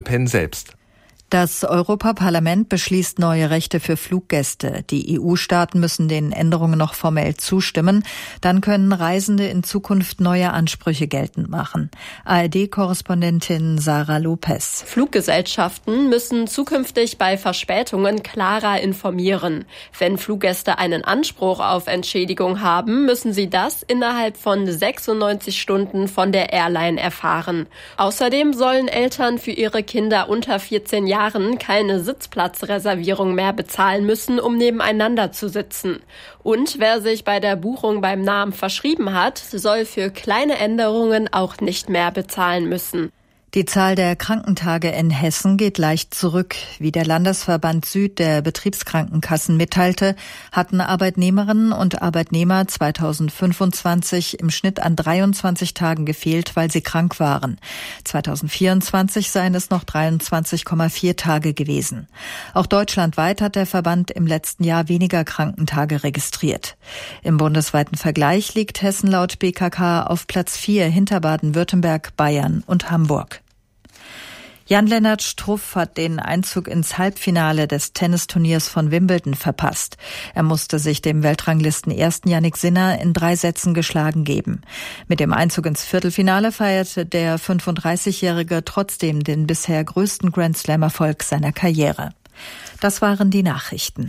Pen selbst. Das Europaparlament beschließt neue Rechte für Fluggäste. Die EU-Staaten müssen den Änderungen noch formell zustimmen. Dann können Reisende in Zukunft neue Ansprüche geltend machen. ARD-Korrespondentin Sarah Lopez. Fluggesellschaften müssen zukünftig bei Verspätungen klarer informieren. Wenn Fluggäste einen Anspruch auf Entschädigung haben, müssen sie das innerhalb von 96 Stunden von der Airline erfahren. Außerdem sollen Eltern für ihre Kinder unter 14 Jahren keine Sitzplatzreservierung mehr bezahlen müssen, um nebeneinander zu sitzen. Und wer sich bei der Buchung beim Namen verschrieben hat, soll für kleine Änderungen auch nicht mehr bezahlen müssen. Die Zahl der Krankentage in Hessen geht leicht zurück. Wie der Landesverband Süd der Betriebskrankenkassen mitteilte, hatten Arbeitnehmerinnen und Arbeitnehmer 2025 im Schnitt an 23 Tagen gefehlt, weil sie krank waren. 2024 seien es noch 23,4 Tage gewesen. Auch deutschlandweit hat der Verband im letzten Jahr weniger Krankentage registriert. Im bundesweiten Vergleich liegt Hessen laut BKK auf Platz 4 hinter Baden-Württemberg, Bayern und Hamburg. Jan-Lennart Struff hat den Einzug ins Halbfinale des Tennisturniers von Wimbledon verpasst. Er musste sich dem Weltranglisten-Ersten Jannik Sinner in 3 Sätzen geschlagen geben. Mit dem Einzug ins Viertelfinale feierte der 35-Jährige trotzdem den bisher größten Grand-Slam-Erfolg seiner Karriere. Das waren die Nachrichten.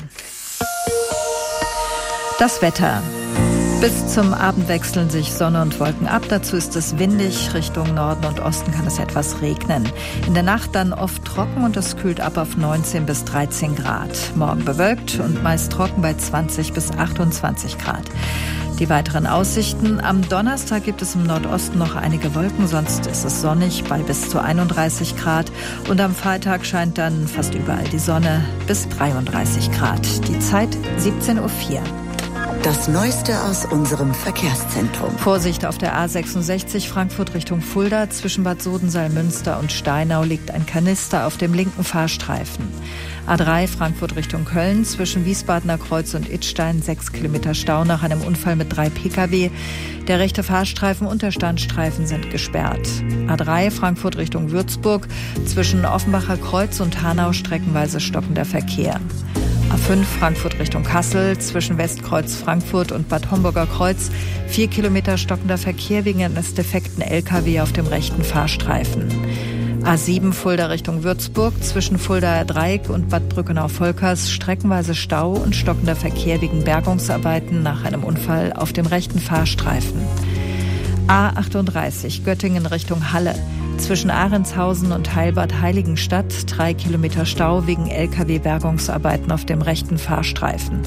Das Wetter. Bis zum Abend wechseln sich Sonne und Wolken ab. Dazu ist es windig. Richtung Norden und Osten kann es etwas regnen. In der Nacht dann oft trocken und es kühlt ab auf 19 bis 13 Grad. Morgen bewölkt und meist trocken bei 20 bis 28 Grad. Die weiteren Aussichten. Am Donnerstag gibt es im Nordosten noch einige Wolken, sonst ist es sonnig bei bis zu 31 Grad. Und am Freitag scheint dann fast überall die Sonne bis 33 Grad. Die Zeit 17:04 Uhr. Das Neueste aus unserem Verkehrszentrum. Vorsicht auf der A66 Frankfurt Richtung Fulda. Zwischen Bad Sodensalm-Münster und Steinau liegt ein Kanister auf dem linken Fahrstreifen. A3 Frankfurt Richtung Köln. Zwischen Wiesbadener Kreuz und Idstein 6 Kilometer Stau nach einem Unfall mit 3 Pkw. Der rechte Fahrstreifen und der Standstreifen sind gesperrt. A3 Frankfurt Richtung Würzburg. Zwischen Offenbacher Kreuz und Hanau streckenweise stockender Verkehr. A5 Frankfurt Richtung Kassel, zwischen Westkreuz Frankfurt und Bad Homburger Kreuz 4 Kilometer stockender Verkehr wegen eines defekten LKW auf dem rechten Fahrstreifen. A7 Fulda Richtung Würzburg, zwischen Fuldaer Dreieck und Bad Brückenau-Volkers streckenweise Stau und stockender Verkehr wegen Bergungsarbeiten nach einem Unfall auf dem rechten Fahrstreifen. A38 Göttingen Richtung Halle. Zwischen Ahrentshausen und Heilbad Heiligenstadt 3 Kilometer Stau wegen LKW-Bergungsarbeiten auf dem rechten Fahrstreifen.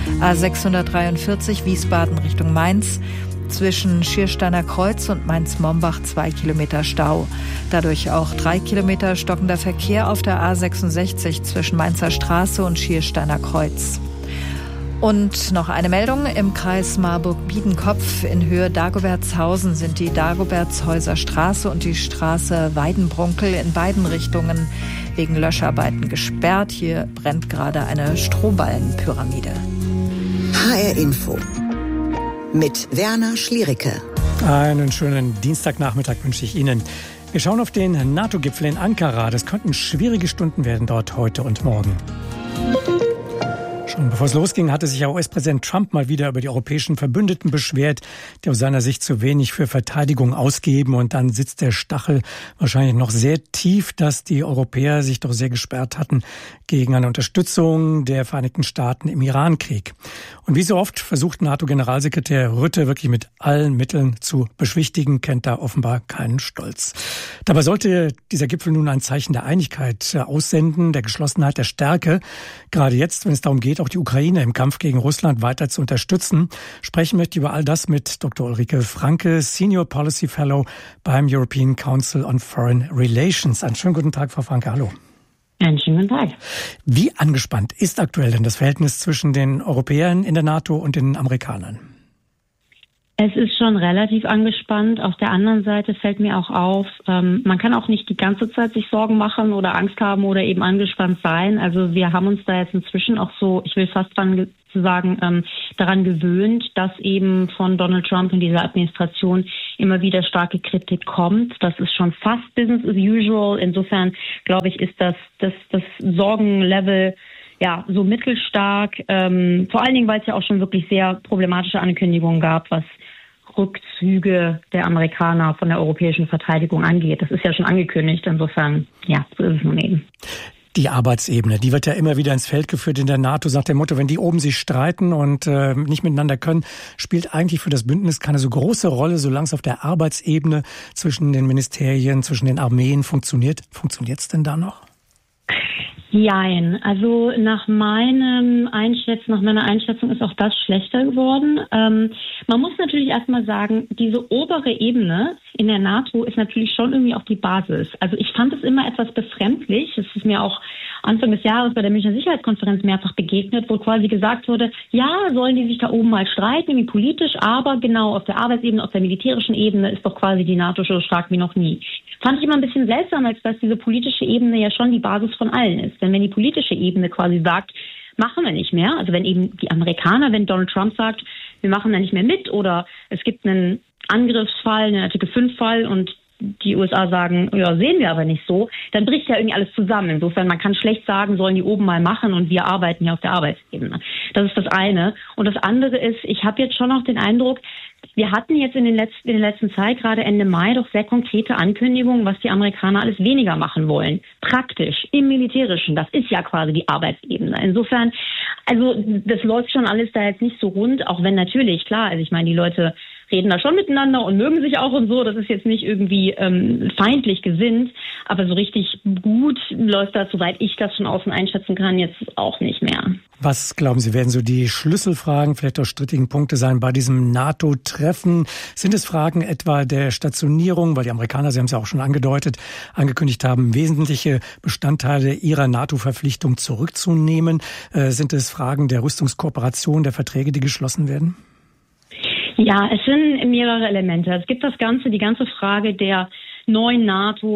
A643 Wiesbaden Richtung Mainz. Zwischen Schiersteiner Kreuz und Mainz-Mombach 2 Kilometer Stau. Dadurch auch 3 Kilometer stockender Verkehr auf der A66 zwischen Mainzer Straße und Schiersteiner Kreuz. Und noch eine Meldung. Im Kreis Marburg-Biedenkopf in Höhe Dagobertshausen sind die Dagobertshäuser Straße und die Straße Weidenbrunkel in beiden Richtungen wegen Löscharbeiten gesperrt. Hier brennt gerade eine Strohballenpyramide. HR Info mit Werner Schliericke. Einen schönen Dienstagnachmittag wünsche ich Ihnen. Wir schauen auf den NATO-Gipfel in Ankara. Das könnten schwierige Stunden werden dort heute und morgen. Schon bevor es losging, hatte sich ja US-Präsident Trump mal wieder über die europäischen Verbündeten beschwert, die aus seiner Sicht zu wenig für Verteidigung ausgeben. Und dann sitzt der Stachel wahrscheinlich noch sehr tief, dass die Europäer sich doch sehr gesperrt hatten gegen eine Unterstützung der Vereinigten Staaten im Iran-Krieg. Und wie so oft versucht NATO-Generalsekretär Rutte wirklich mit allen Mitteln zu beschwichtigen, kennt da offenbar keinen Stolz. Dabei sollte dieser Gipfel nun ein Zeichen der Einigkeit aussenden, der Geschlossenheit, der Stärke. Gerade jetzt, wenn es darum geht, auch die Ukraine im Kampf gegen Russland weiter zu unterstützen. Sprechen möchte ich über all das mit Dr. Ulrike Franke, Senior Policy Fellow beim European Council on Foreign Relations. Einen schönen guten Tag, Frau Franke. Hallo. Einen schönen guten Tag. Wie angespannt ist aktuell denn das Verhältnis zwischen den Europäern in der NATO und den Amerikanern? Es ist schon relativ angespannt. Auf der anderen Seite fällt mir auch auf, man kann auch nicht die ganze Zeit sich Sorgen machen oder Angst haben oder eben angespannt sein. Also wir haben uns da jetzt inzwischen auch so, ich will fast daran gewöhnt, dass eben von Donald Trump in dieser Administration immer wieder starke Kritik kommt. Das ist schon fast Business as usual. Insofern, glaube ich, ist das Sorgenlevel ja so mittelstark. Vor allen Dingen, weil es ja auch schon wirklich sehr problematische Ankündigungen gab, was Rückzüge der Amerikaner von der europäischen Verteidigung angeht. Das ist ja schon angekündigt. Insofern, ja, so ist es nun eben. Die Arbeitsebene, die wird ja immer wieder ins Feld geführt in der NATO, sagt der Motto, wenn die oben sich streiten und nicht miteinander können, spielt eigentlich für das Bündnis keine so große Rolle, solange es auf der Arbeitsebene zwischen den Ministerien, zwischen den Armeen funktioniert. Funktioniert es denn da noch? Jein. Also nach meiner Einschätzung ist auch das schlechter geworden. Man muss natürlich erstmal sagen, diese obere Ebene in der NATO ist natürlich schon irgendwie auch die Basis. Also ich fand es immer etwas befremdlich. Es ist mir auch Anfang des Jahres bei der Münchner Sicherheitskonferenz mehrfach begegnet, wo quasi gesagt wurde, ja, sollen die sich da oben mal streiten, irgendwie politisch, aber genau auf der Arbeitsebene, auf der militärischen Ebene ist doch quasi die NATO so stark wie noch nie. Fand ich immer ein bisschen seltsam, als dass diese politische Ebene ja schon die Basis von allen ist. Denn wenn die politische Ebene quasi sagt, machen wir nicht mehr, also wenn eben die Amerikaner, wenn Donald Trump sagt, wir machen da nicht mehr mit oder es gibt einen Angriffsfall, einen Artikel-5-Fall und die USA sagen, ja, sehen wir aber nicht so, dann bricht ja irgendwie alles zusammen. Insofern, man kann schlecht sagen, sollen die oben mal machen und wir arbeiten ja auf der Arbeitsebene. Das ist das eine. Und das andere ist, ich habe jetzt schon auch den Eindruck, wir hatten jetzt in der letzten Zeit, gerade Ende Mai, doch sehr konkrete Ankündigungen, was die Amerikaner alles weniger machen wollen. Praktisch, im Militärischen. Das ist ja quasi die Arbeitsebene. Insofern, also das läuft schon alles da jetzt nicht so rund, auch wenn natürlich, klar, also ich meine, die Leute reden da schon miteinander und mögen sich auch und so. Das ist jetzt nicht irgendwie feindlich gesinnt, aber so richtig gut läuft das, soweit ich das von außen einschätzen kann, jetzt auch nicht mehr. Was glauben Sie, werden so die Schlüsselfragen, vielleicht auch strittigen Punkte sein bei diesem NATO-Treffen? Sind es Fragen etwa der Stationierung, weil die Amerikaner, Sie haben es ja auch schon angekündigt haben, wesentliche Bestandteile ihrer NATO-Verpflichtung zurückzunehmen? Sind es Fragen der Rüstungskooperation, der Verträge, die geschlossen werden? Ja, es sind mehrere Elemente. Es gibt die ganze Frage der neuen NATO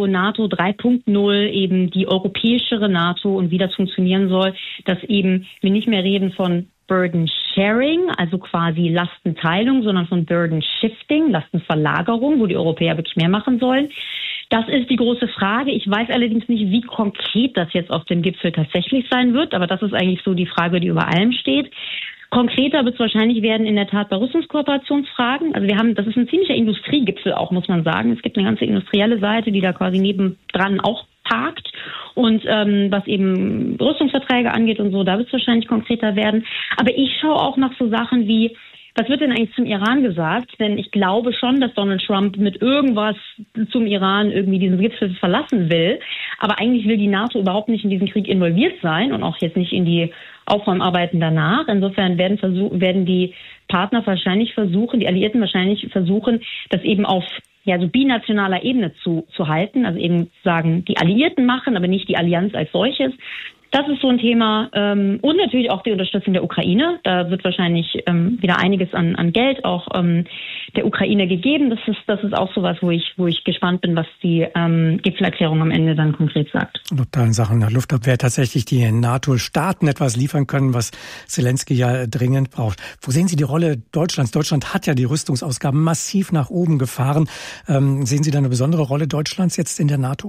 3.0, eben die europäischere NATO und wie das funktionieren soll, dass eben wir nicht mehr reden von Burden Sharing, also quasi Lastenteilung, sondern von Burden Shifting, Lastenverlagerung, wo die Europäer wirklich mehr machen sollen. Das ist die große Frage. Ich weiß allerdings nicht, wie konkret das jetzt auf dem Gipfel tatsächlich sein wird, aber das ist eigentlich so die Frage, die über allem steht. Konkreter wird es wahrscheinlich werden in der Tat bei Rüstungskooperationsfragen. Also das ist ein ziemlicher Industriegipfel auch, muss man sagen. Es gibt eine ganze industrielle Seite, die da quasi nebendran auch parkt. Und was eben Rüstungsverträge angeht und so, da wird es wahrscheinlich konkreter werden. Aber ich schaue auch nach so Sachen wie, was wird denn eigentlich zum Iran gesagt? Denn ich glaube schon, dass Donald Trump mit irgendwas zum Iran irgendwie diesen Gipfel verlassen will. Aber eigentlich will die NATO überhaupt nicht in diesen Krieg involviert sein und auch jetzt nicht in die Aufräumarbeiten danach. Insofern werden die Partner wahrscheinlich versuchen, die Alliierten wahrscheinlich versuchen, das eben auf so binationaler Ebene zu halten. Also eben sagen, die Alliierten machen, aber nicht die Allianz als solches. Das ist so ein Thema. Und natürlich auch die Unterstützung der Ukraine. Da wird wahrscheinlich wieder einiges an Geld auch der Ukraine gegeben. Das ist auch sowas, wo ich gespannt bin, was die Gipfelerklärung am Ende dann konkret sagt. Und ob da in Sachen der Luftabwehr tatsächlich die NATO-Staaten etwas liefern können, was Zelensky ja dringend braucht. Wo sehen Sie die Rolle Deutschlands? Deutschland hat ja die Rüstungsausgaben massiv nach oben gefahren. Sehen Sie da eine besondere Rolle Deutschlands jetzt in der NATO?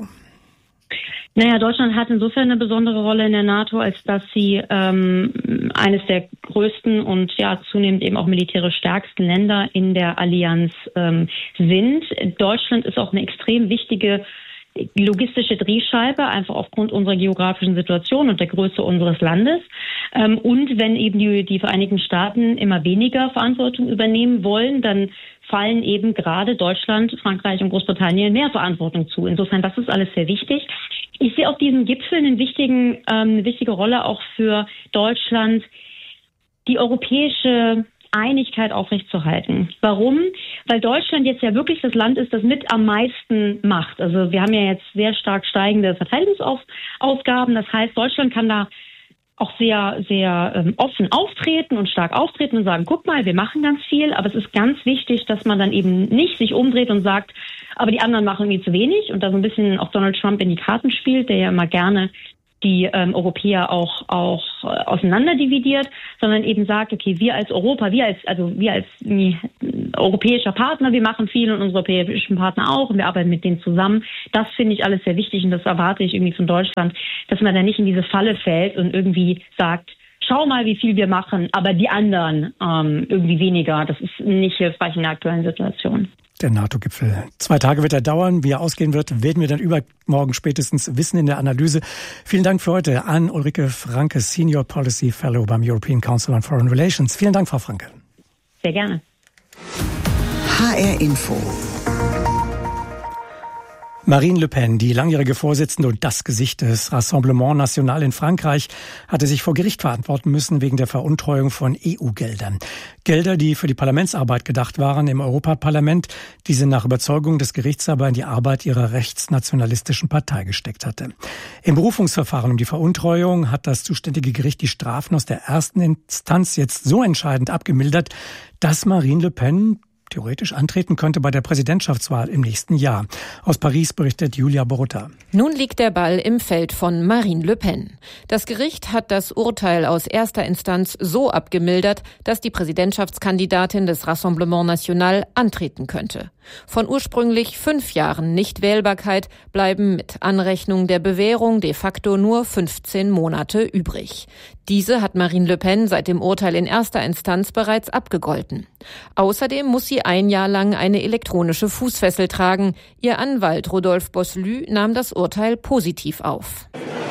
Naja, Deutschland hat insofern eine besondere Rolle in der NATO, als dass sie eines der größten und zunehmend eben auch militärisch stärksten Länder in der Allianz sind. Deutschland ist auch eine extrem wichtige logistische Drehscheibe, einfach aufgrund unserer geografischen Situation und der Größe unseres Landes. Und wenn eben die Vereinigten Staaten immer weniger Verantwortung übernehmen wollen, dann fallen eben gerade Deutschland, Frankreich und Großbritannien mehr Verantwortung zu. Insofern, das ist alles sehr wichtig. Ich sehe auf diesem Gipfel eine wichtige Rolle auch für Deutschland, die europäische Einigkeit aufrechtzuerhalten. Warum? Weil Deutschland jetzt ja wirklich das Land ist, das mit am meisten macht. Also wir haben ja jetzt sehr stark steigende Verteidigungsausgaben. Das heißt, Deutschland kann da auch sehr, sehr offen auftreten und stark auftreten und sagen, guck mal, wir machen ganz viel, aber es ist ganz wichtig, dass man dann eben nicht sich umdreht und sagt, aber die anderen machen irgendwie zu wenig und da so ein bisschen auch Donald Trump in die Karten spielt, der ja immer gerne die Europäer auch auseinanderdividiert, sondern eben sagt, okay, wir als Europa, wir als europäischer Partner, wir machen viel und unsere europäischen Partner auch und wir arbeiten mit denen zusammen. Das finde ich alles sehr wichtig und das erwarte ich irgendwie von Deutschland, dass man da nicht in diese Falle fällt und irgendwie sagt, schau mal, wie viel wir machen, aber die anderen irgendwie weniger. Das ist nicht hilfreich in der aktuellen Situation. Der NATO-Gipfel. 2 Tage wird er dauern. Wie er ausgehen wird, werden wir dann übermorgen spätestens wissen in der Analyse. Vielen Dank für heute an Ulrike Franke, Senior Policy Fellow beim European Council on Foreign Relations. Vielen Dank, Frau Franke. Sehr gerne. HR Info. Marine Le Pen, die langjährige Vorsitzende und das Gesicht des Rassemblement National in Frankreich, hatte sich vor Gericht verantworten müssen wegen der Veruntreuung von EU-Geldern. Gelder, die für die Parlamentsarbeit gedacht waren im Europaparlament, die sie nach Überzeugung des Gerichts aber in die Arbeit ihrer rechtsnationalistischen Partei gesteckt hatte. Im Berufungsverfahren um die Veruntreuung hat das zuständige Gericht die Strafen aus der ersten Instanz jetzt so entscheidend abgemildert, dass Marine Le Pen theoretisch antreten könnte bei der Präsidentschaftswahl im nächsten Jahr. Aus Paris berichtet Julia Borutta. Nun liegt der Ball im Feld von Marine Le Pen. Das Gericht hat das Urteil aus erster Instanz so abgemildert, dass die Präsidentschaftskandidatin des Rassemblement National antreten könnte. Von ursprünglich 5 Jahren Nichtwählbarkeit bleiben mit Anrechnung der Bewährung de facto nur 15 Monate übrig. Diese hat Marine Le Pen seit dem Urteil in erster Instanz bereits abgegolten. Außerdem muss sie 1 Jahr lang eine elektronische Fußfessel tragen. Ihr Anwalt Rodolphe Bosselü nahm das Urteil positiv auf.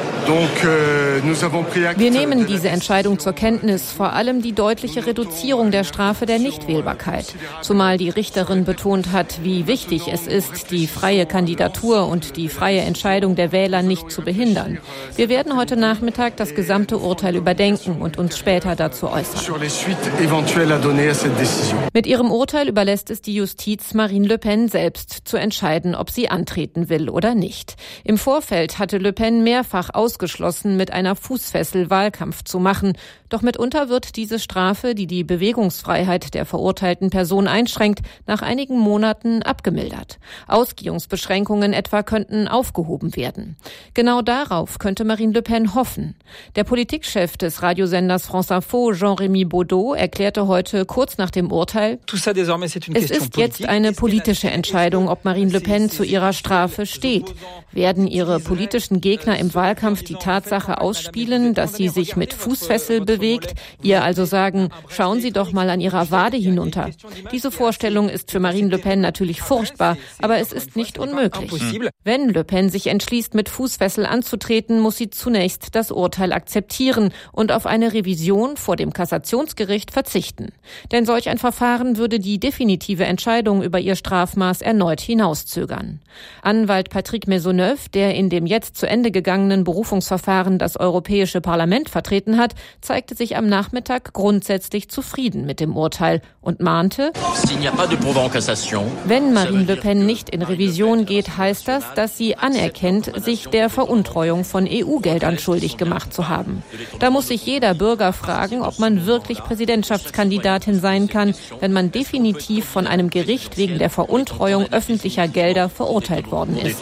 Wir nehmen diese Entscheidung zur Kenntnis, vor allem die deutliche Reduzierung der Strafe der Nichtwählbarkeit. Zumal die Richterin betont hat, wie wichtig es ist, die freie Kandidatur und die freie Entscheidung der Wähler nicht zu behindern. Wir werden heute Nachmittag das gesamte Urteil überdenken und uns später dazu äußern. Mit ihrem Urteil überlässt es die Justiz Marine Le Pen selbst zu entscheiden, ob sie antreten will oder nicht. Im Vorfeld hatte Le Pen mehrfach ausgeschlossen, mit einer Fußfessel Wahlkampf zu machen. Doch mitunter wird diese Strafe, die die Bewegungsfreiheit der verurteilten Person einschränkt, nach einigen Monaten abgemildert. Ausgehungsbeschränkungen etwa könnten aufgehoben werden. Genau darauf könnte Marine Le Pen hoffen. Der Politikchef des Radiosenders France Info, Jean-Rémy Baudot, erklärte heute kurz nach dem Urteil, es ist jetzt eine politische Entscheidung, ob Marine Le Pen zu ihrer Strafe steht. Werden ihre politischen Gegner im Wahlkampf die Tatsache ausspielen, dass sie sich mit Fußfessel bewegt, ihr also sagen, schauen Sie doch mal an Ihrer Wade hinunter. Diese Vorstellung ist für Marine Le Pen natürlich furchtbar, aber es ist nicht unmöglich. Wenn Le Pen sich entschließt, mit Fußfessel anzutreten, muss sie zunächst das Urteil akzeptieren und auf eine Revision vor dem Kassationsgericht verzichten. Denn solch ein Verfahren würde die definitive Entscheidung über ihr Strafmaß erneut hinauszögern. Anwalt Patrick Maisonneuve, der in dem jetzt zu Ende gegangenen Berufungsverfahren das Europäische Parlament vertreten hat, zeigte sich am Nachmittag grundsätzlich zufrieden mit dem Urteil und mahnte, wenn Marine Le Pen nicht in Revision geht, heißt das, dass sie anerkennt, sich der Veruntreuung von EU-Geldern schuldig gemacht zu haben. Da muss sich jeder Bürger fragen, ob man wirklich Präsidentschaftskandidatin sein kann, wenn man definitiv von einem Gericht wegen der Veruntreuung öffentlicher Gelder verurteilt worden ist.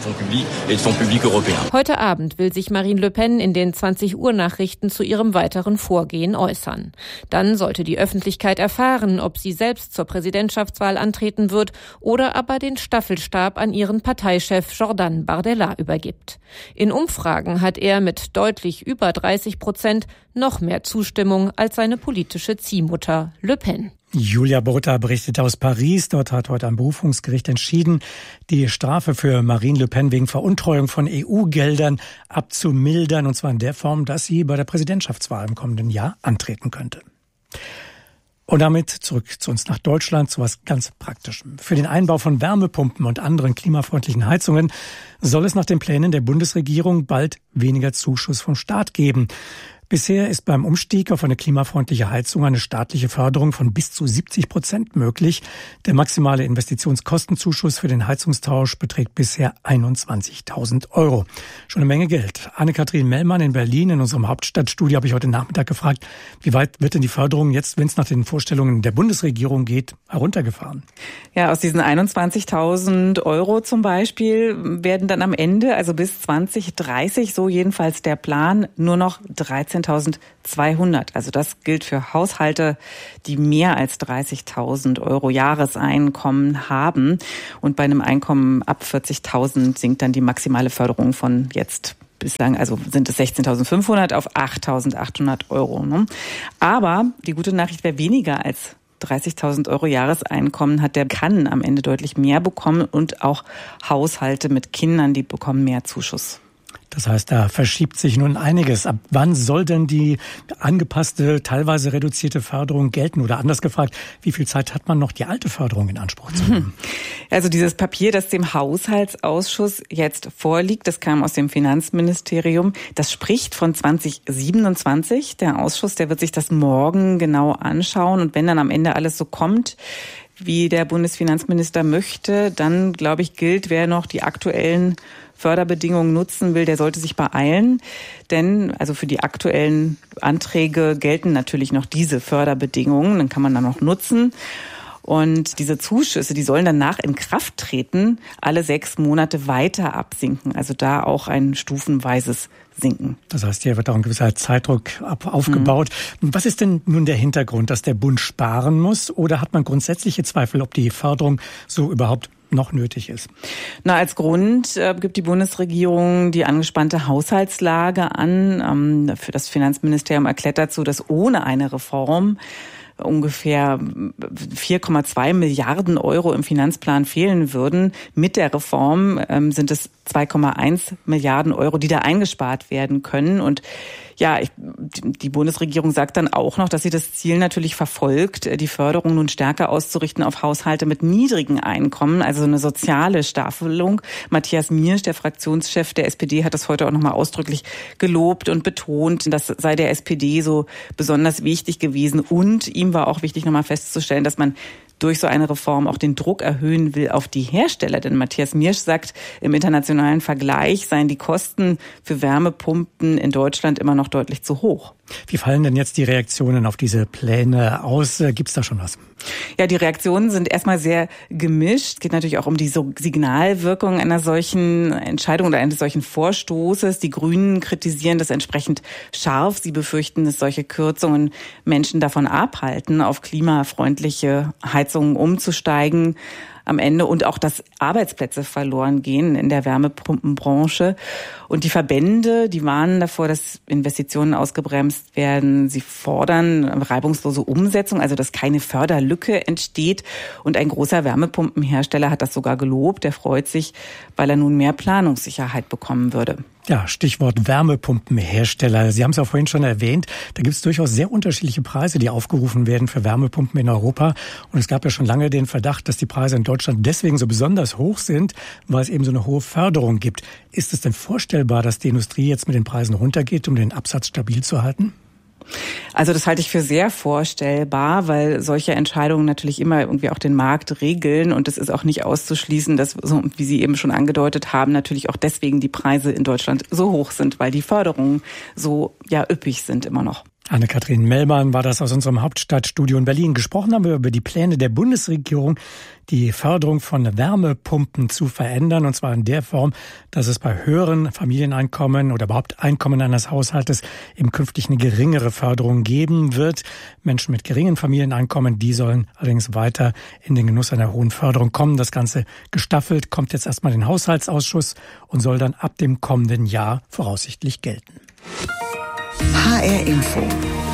Heute Abend will sich Marine Le Pen in den 20-Uhr-Nachrichten zu ihrem weiteren Vorgehen äußern. Dann sollte die Öffentlichkeit erfahren, ob sie selbst zur Präsidentschaftswahl antreten wird oder aber den Staffelstab an ihren Parteichef Jordan Bardella übergibt. In Umfragen hat er mit deutlich über 30% noch mehr Zustimmung als seine politische Ziehmutter Le Pen. Julia Borutta berichtet aus Paris. Dort hat heute ein Berufungsgericht entschieden, die Strafe für Marine Le Pen wegen Veruntreuung von EU-Geldern abzumildern, und zwar in der Form, dass sie bei der Präsidentschaftswahl im kommenden Jahr antreten könnte. Und damit zurück zu uns nach Deutschland, zu was ganz Praktischem. Für den Einbau von Wärmepumpen und anderen klimafreundlichen Heizungen soll es nach den Plänen der Bundesregierung bald weniger Zuschuss vom Staat geben. Bisher ist beim Umstieg auf eine klimafreundliche Heizung eine staatliche Förderung von bis zu 70% möglich. Der maximale Investitionskostenzuschuss für den Heizungstausch beträgt bisher 21.000 €. Schon eine Menge Geld. Anne-Kathrin Mellmann in Berlin in unserem Hauptstadtstudio habe ich heute Nachmittag gefragt, wie weit wird denn die Förderung jetzt, wenn es nach den Vorstellungen der Bundesregierung geht, heruntergefahren? Ja, aus diesen 21.000 € zum Beispiel werden dann am Ende, also bis 2030, so jedenfalls der Plan, nur noch 13.000 16.200. Also das gilt für Haushalte, die mehr als 30.000 Euro Jahreseinkommen haben. Und bei einem Einkommen ab 40.000 sinkt dann die maximale Förderung von jetzt bislang, also sind es 16.500 auf 8.800 Euro. Ne? Aber die gute Nachricht, wer weniger als 30.000 Euro Jahreseinkommen hat, der kann am Ende deutlich mehr bekommen, und auch Haushalte mit Kindern, die bekommen mehr Zuschuss. Das heißt, da verschiebt sich nun einiges. Ab wann soll denn die angepasste, teilweise reduzierte Förderung gelten? Oder anders gefragt, wie viel Zeit hat man noch, die alte Förderung in Anspruch zu nehmen? Also dieses Papier, das dem Haushaltsausschuss jetzt vorliegt, das kam aus dem Finanzministerium, das spricht von 2027. Der Ausschuss, der wird sich das morgen genau anschauen. Und wenn dann am Ende alles so kommt, wie der Bundesfinanzminister möchte, dann, glaube ich, gilt, wer noch die aktuellen Förderbedingungen nutzen will, der sollte sich beeilen. Denn also für die aktuellen Anträge gelten natürlich noch diese Förderbedingungen. Dann kann man dann noch nutzen. Und diese Zuschüsse, die sollen danach in Kraft treten, alle 6 Monate weiter absinken. Also da auch ein stufenweises Sinken. Das heißt, hier wird auch ein gewisser Zeitdruck aufgebaut. Was ist denn nun der Hintergrund, dass der Bund sparen muss? Oder hat man grundsätzliche Zweifel, ob die Förderung so überhaupt noch nötig ist? Na, als Grund gibt die Bundesregierung die angespannte Haushaltslage an. Für das Finanzministerium erklärt dazu, dass ohne eine Reform ungefähr 4,2 Milliarden Euro im Finanzplan fehlen würden. Mit der Reform sind es 2,1 Milliarden Euro, die da eingespart werden können. Und ja, die Bundesregierung sagt dann auch noch, dass sie das Ziel natürlich verfolgt, die Förderung nun stärker auszurichten auf Haushalte mit niedrigen Einkommen, also eine soziale Staffelung. Matthias Miersch, der Fraktionschef der SPD, hat das heute auch nochmal ausdrücklich gelobt und betont, das sei der SPD so besonders wichtig gewesen. Und ihm war auch wichtig, nochmal festzustellen, dass man durch so eine Reform auch den Druck erhöhen will auf die Hersteller. Denn Matthias Miersch sagt, im internationalen Vergleich seien die Kosten für Wärmepumpen in Deutschland immer noch deutlich zu hoch. Wie fallen denn jetzt die Reaktionen auf diese Pläne aus? Gibt's da schon was? Ja, die Reaktionen sind erstmal sehr gemischt. Es geht natürlich auch um die Signalwirkung einer solchen Entscheidung oder eines solchen Vorstoßes. Die Grünen kritisieren das entsprechend scharf. Sie befürchten, dass solche Kürzungen Menschen davon abhalten, auf klimafreundliche Heizungen umzusteigen am Ende, und auch, dass Arbeitsplätze verloren gehen in der Wärmepumpenbranche. Und die Verbände, die warnen davor, dass Investitionen ausgebremst werden. Sie fordern reibungslose Umsetzung, also dass keine Förderlücke entsteht. Und ein großer Wärmepumpenhersteller hat das sogar gelobt. Der freut sich, weil er nun mehr Planungssicherheit bekommen würde. Ja, Stichwort Wärmepumpenhersteller. Sie haben es ja vorhin schon erwähnt. Da gibt es durchaus sehr unterschiedliche Preise, die aufgerufen werden für Wärmepumpen in Europa. Und es gab ja schon lange den Verdacht, dass die Preise in Deutschland deswegen so besonders hoch sind, weil es eben so eine hohe Förderung gibt. Ist es denn vorstellbar, dass die Industrie jetzt mit den Preisen runtergeht, um den Absatz stabil zu halten? Also das halte ich für sehr vorstellbar, weil solche Entscheidungen natürlich immer irgendwie auch den Markt regeln, und es ist auch nicht auszuschließen, dass, so wie Sie eben schon angedeutet haben, natürlich auch deswegen die Preise in Deutschland so hoch sind, weil die Förderungen so üppig sind immer noch. Anne-Kathrin Mellmann war das aus unserem Hauptstadtstudio in Berlin. Gesprochen haben wir über die Pläne der Bundesregierung, die Förderung von Wärmepumpen zu verändern, und zwar in der Form, dass es bei höheren Familieneinkommen oder überhaupt Einkommen eines Haushaltes eben künftig eine geringere Förderung geben wird. Menschen mit geringen Familieneinkommen, die sollen allerdings weiter in den Genuss einer hohen Förderung kommen. Das Ganze gestaffelt kommt jetzt erstmal in den Haushaltsausschuss und soll dann ab dem kommenden Jahr voraussichtlich gelten. HR Info.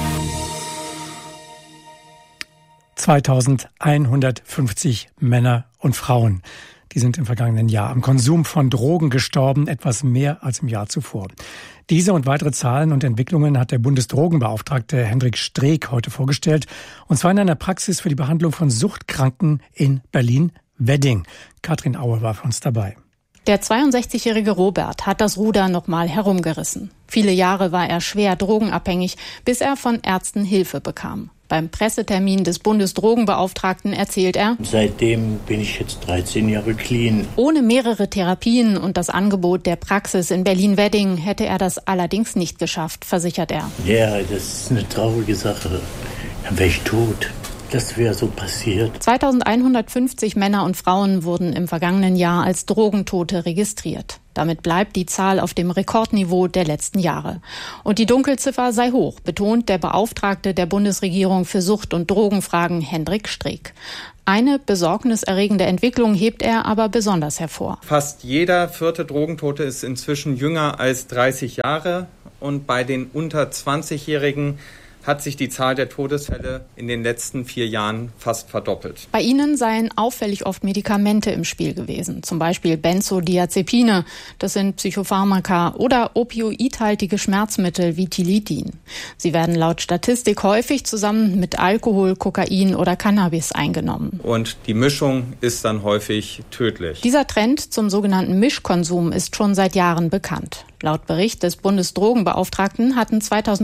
2150 Männer und Frauen, die sind im vergangenen Jahr am Konsum von Drogen gestorben, etwas mehr als im Jahr zuvor. Diese und weitere Zahlen und Entwicklungen hat der Bundesdrogenbeauftragte Hendrik Streeck heute vorgestellt, und zwar in einer Praxis für die Behandlung von Suchtkranken in Berlin-Wedding. Katrin Aue war für uns dabei. Der 62-jährige Robert hat das Ruder nochmal herumgerissen. Viele Jahre war er schwer drogenabhängig, bis er von Ärzten Hilfe bekam. Beim Pressetermin des Bundesdrogenbeauftragten erzählt er: Seitdem bin ich jetzt 13 Jahre clean. Ohne mehrere Therapien und das Angebot der Praxis in Berlin-Wedding hätte er das allerdings nicht geschafft, versichert er. Ja, das ist eine traurige Sache. Dann wäre ich tot. das wäre so passiert. 2150 Männer und Frauen wurden im vergangenen Jahr als Drogentote registriert. Damit bleibt die Zahl auf dem Rekordniveau der letzten Jahre. Und die Dunkelziffer sei hoch, betont der Beauftragte der Bundesregierung für Sucht- und Drogenfragen Hendrik Streeck. Eine besorgniserregende Entwicklung hebt er aber besonders hervor. Fast jeder 4. Drogentote ist inzwischen jünger als 30 Jahre. Und bei den unter 20-Jährigen hat sich die Zahl der Todesfälle in den letzten 4 Jahren fast verdoppelt. Bei ihnen seien auffällig oft Medikamente im Spiel gewesen, zum Beispiel Benzodiazepine, das sind Psychopharmaka, oder opioidhaltige Schmerzmittel wie Tilidin. Sie werden laut Statistik häufig zusammen mit Alkohol, Kokain oder Cannabis eingenommen. Und die Mischung ist dann häufig tödlich. Dieser Trend zum sogenannten Mischkonsum ist schon seit Jahren bekannt. Laut Bericht des Bundesdrogenbeauftragten hatten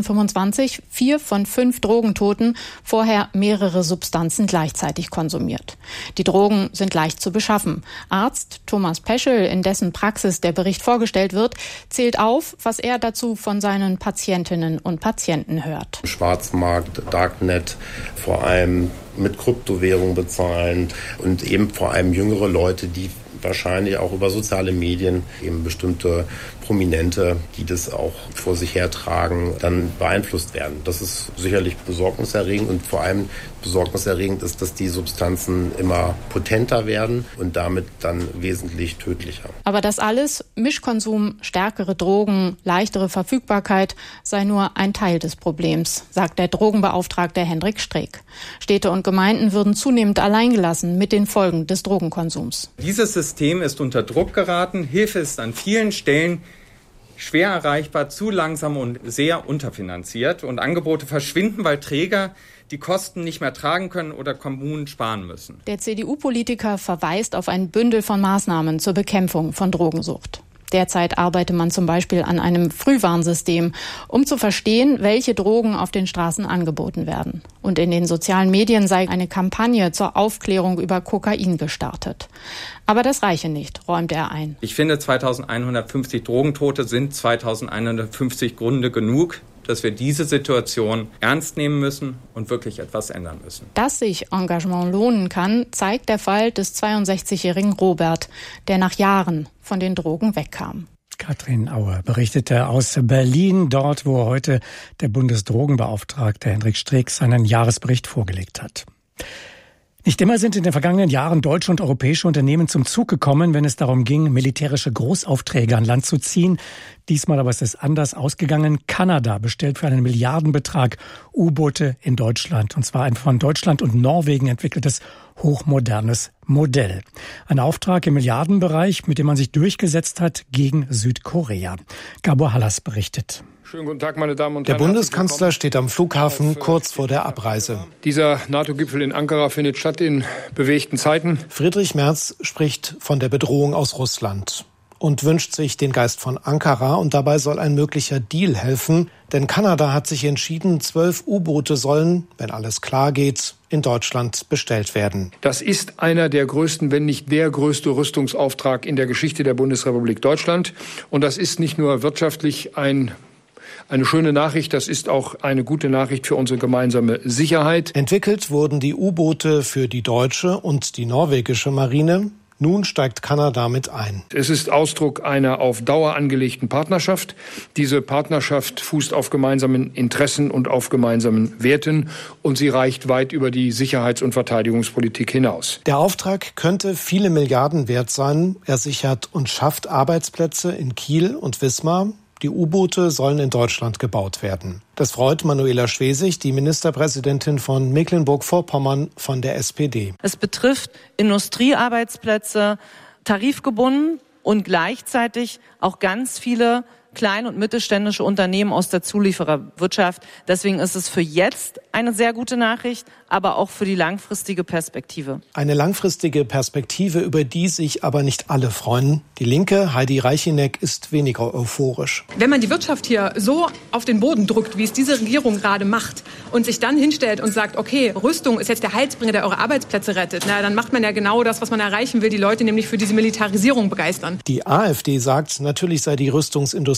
2025 4 von 5 Drogentoten vorher mehrere Substanzen gleichzeitig konsumiert. Die Drogen sind leicht zu beschaffen. Arzt Thomas Peschel, in dessen Praxis der Bericht vorgestellt wird, zählt auf, was er dazu von seinen Patientinnen und Patienten hört. Schwarzmarkt, Darknet, vor allem mit Kryptowährung bezahlen und eben vor allem jüngere Leute, die wahrscheinlich auch über soziale Medien eben bestimmte Prominente, die das auch vor sich hertragen, dann beeinflusst werden. Das ist sicherlich besorgniserregend und vor allem besorgniserregend ist, dass die Substanzen immer potenter werden und damit dann wesentlich tödlicher. Aber das alles, Mischkonsum, stärkere Drogen, leichtere Verfügbarkeit, sei nur ein Teil des Problems, sagt der Drogenbeauftragte Hendrik Streeck. Städte und Gemeinden würden zunehmend alleingelassen mit den Folgen des Drogenkonsums. Dieses System ist unter Druck geraten. Hilfe ist an vielen Stellen schwer erreichbar, zu langsam und sehr unterfinanziert. Und Angebote verschwinden, weil Träger die Kosten nicht mehr tragen können oder Kommunen sparen müssen. Der CDU-Politiker verweist auf ein Bündel von Maßnahmen zur Bekämpfung von Drogensucht. Derzeit arbeite man zum Beispiel an einem Frühwarnsystem, um zu verstehen, welche Drogen auf den Straßen angeboten werden. Und in den sozialen Medien sei eine Kampagne zur Aufklärung über Kokain gestartet. Aber das reiche nicht, räumt er ein. Ich finde, 2150 Drogentote sind 2150 Gründe genug, dass wir diese Situation ernst nehmen müssen und wirklich etwas ändern müssen. Dass sich Engagement lohnen kann, zeigt der Fall des 62-jährigen Robert, der nach Jahren von den Drogen wegkam. Katrin Auer berichtete aus Berlin, dort, wo heute der Bundesdrogenbeauftragte Hendrik Streeck seinen Jahresbericht vorgelegt hat. Nicht immer sind in den vergangenen Jahren deutsche und europäische Unternehmen zum Zug gekommen, wenn es darum ging, militärische Großaufträge an Land zu ziehen. Diesmal aber ist es anders ausgegangen. Kanada bestellt für einen Milliardenbetrag U-Boote in Deutschland. Und zwar ein von Deutschland und Norwegen entwickeltes hochmodernes Modell. Ein Auftrag im Milliardenbereich, mit dem man sich durchgesetzt hat gegen Südkorea. Gabor Hallas berichtet. Schönen guten Tag, meine Damen und Herren. Der Bundeskanzler steht am Flughafen kurz vor der Abreise. Dieser NATO-Gipfel in Ankara findet statt in bewegten Zeiten. Friedrich Merz spricht von der Bedrohung aus Russland und wünscht sich den Geist von Ankara. Und dabei soll ein möglicher Deal helfen. Denn Kanada hat sich entschieden, 12 U-Boote sollen, wenn alles klar geht, in Deutschland bestellt werden. Das ist einer der größten, wenn nicht der größte Rüstungsauftrag in der Geschichte der Bundesrepublik Deutschland. Und das ist nicht nur wirtschaftlich eine schöne Nachricht, das ist auch eine gute Nachricht für unsere gemeinsame Sicherheit. Entwickelt wurden die U-Boote für die deutsche und die norwegische Marine. Nun steigt Kanada mit ein. Es ist Ausdruck einer auf Dauer angelegten Partnerschaft. Diese Partnerschaft fußt auf gemeinsamen Interessen und auf gemeinsamen Werten und sie reicht weit über die Sicherheits- und Verteidigungspolitik hinaus. Der Auftrag könnte viele Milliarden wert sein. Er sichert und schafft Arbeitsplätze in Kiel und Wismar. Die U-Boote sollen in Deutschland gebaut werden. Das freut Manuela Schwesig, die Ministerpräsidentin von Mecklenburg-Vorpommern von der SPD. Es betrifft Industriearbeitsplätze, tarifgebunden und gleichzeitig auch ganz viele kleine und mittelständische Unternehmen aus der Zuliefererwirtschaft. Deswegen ist es für jetzt eine sehr gute Nachricht, aber auch für die langfristige Perspektive. Eine langfristige Perspektive, über die sich aber nicht alle freuen. Die Linke, Heidi Reicheneck, ist weniger euphorisch. Wenn man die Wirtschaft hier so auf den Boden drückt, wie es diese Regierung gerade macht, und sich dann hinstellt und sagt, okay, Rüstung ist jetzt der Heilsbringer, der eure Arbeitsplätze rettet, na, dann macht man ja genau das, was man erreichen will, die Leute nämlich für diese Militarisierung begeistern. Die AfD sagt, natürlich sei die Rüstungsindustrie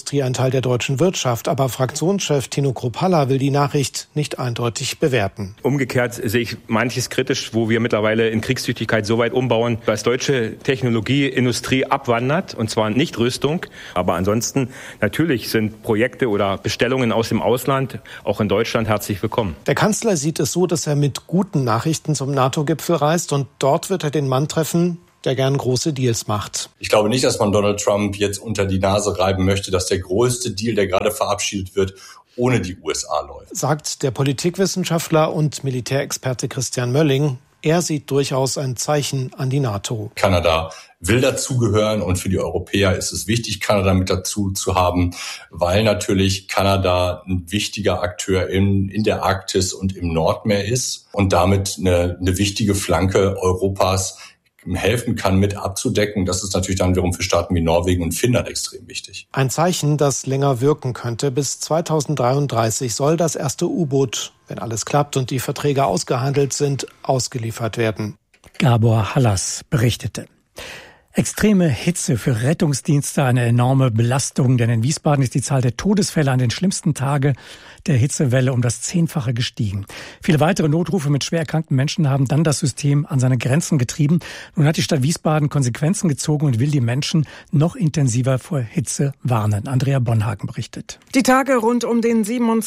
Industrie ein Teil der deutschen Wirtschaft. Aber Fraktionschef Tino Kruppalla will die Nachricht nicht eindeutig bewerten. Umgekehrt sehe ich manches kritisch, wo wir mittlerweile in Kriegstüchtigkeit so weit umbauen, dass deutsche Technologieindustrie abwandert, und zwar nicht Rüstung. Aber ansonsten natürlich sind Projekte oder Bestellungen aus dem Ausland auch in Deutschland herzlich willkommen. Der Kanzler sieht es so, dass er mit guten Nachrichten zum NATO-Gipfel reist und dort wird er den Mann treffen, der gern große Deals macht. Ich glaube nicht, dass man Donald Trump jetzt unter die Nase reiben möchte, dass der größte Deal, der gerade verabschiedet wird, ohne die USA läuft. Sagt der Politikwissenschaftler und Militärexperte Christian Mölling. Er sieht durchaus ein Zeichen an die NATO. Kanada will dazugehören und für die Europäer ist es wichtig, Kanada mit dazu zu haben, weil natürlich Kanada ein wichtiger Akteur in der Arktis und im Nordmeer ist und damit eine wichtige Flanke Europas helfen kann, mit abzudecken. Das ist natürlich dann wiederum für Staaten wie Norwegen und Finnland extrem wichtig. Ein Zeichen, das länger wirken könnte. Bis 2033 soll das erste U-Boot, wenn alles klappt und die Verträge ausgehandelt sind, ausgeliefert werden. Gabor Hallas berichtete. Extreme Hitze für Rettungsdienste, eine enorme Belastung, denn in Wiesbaden ist die Zahl der Todesfälle an den schlimmsten Tagen der Hitzewelle um das 10-fache gestiegen. Viele weitere Notrufe mit schwer erkrankten Menschen haben dann das System an seine Grenzen getrieben. Nun hat die Stadt Wiesbaden Konsequenzen gezogen und will die Menschen noch intensiver vor Hitze warnen. Andrea Bonhagen berichtet. Die Tage rund um den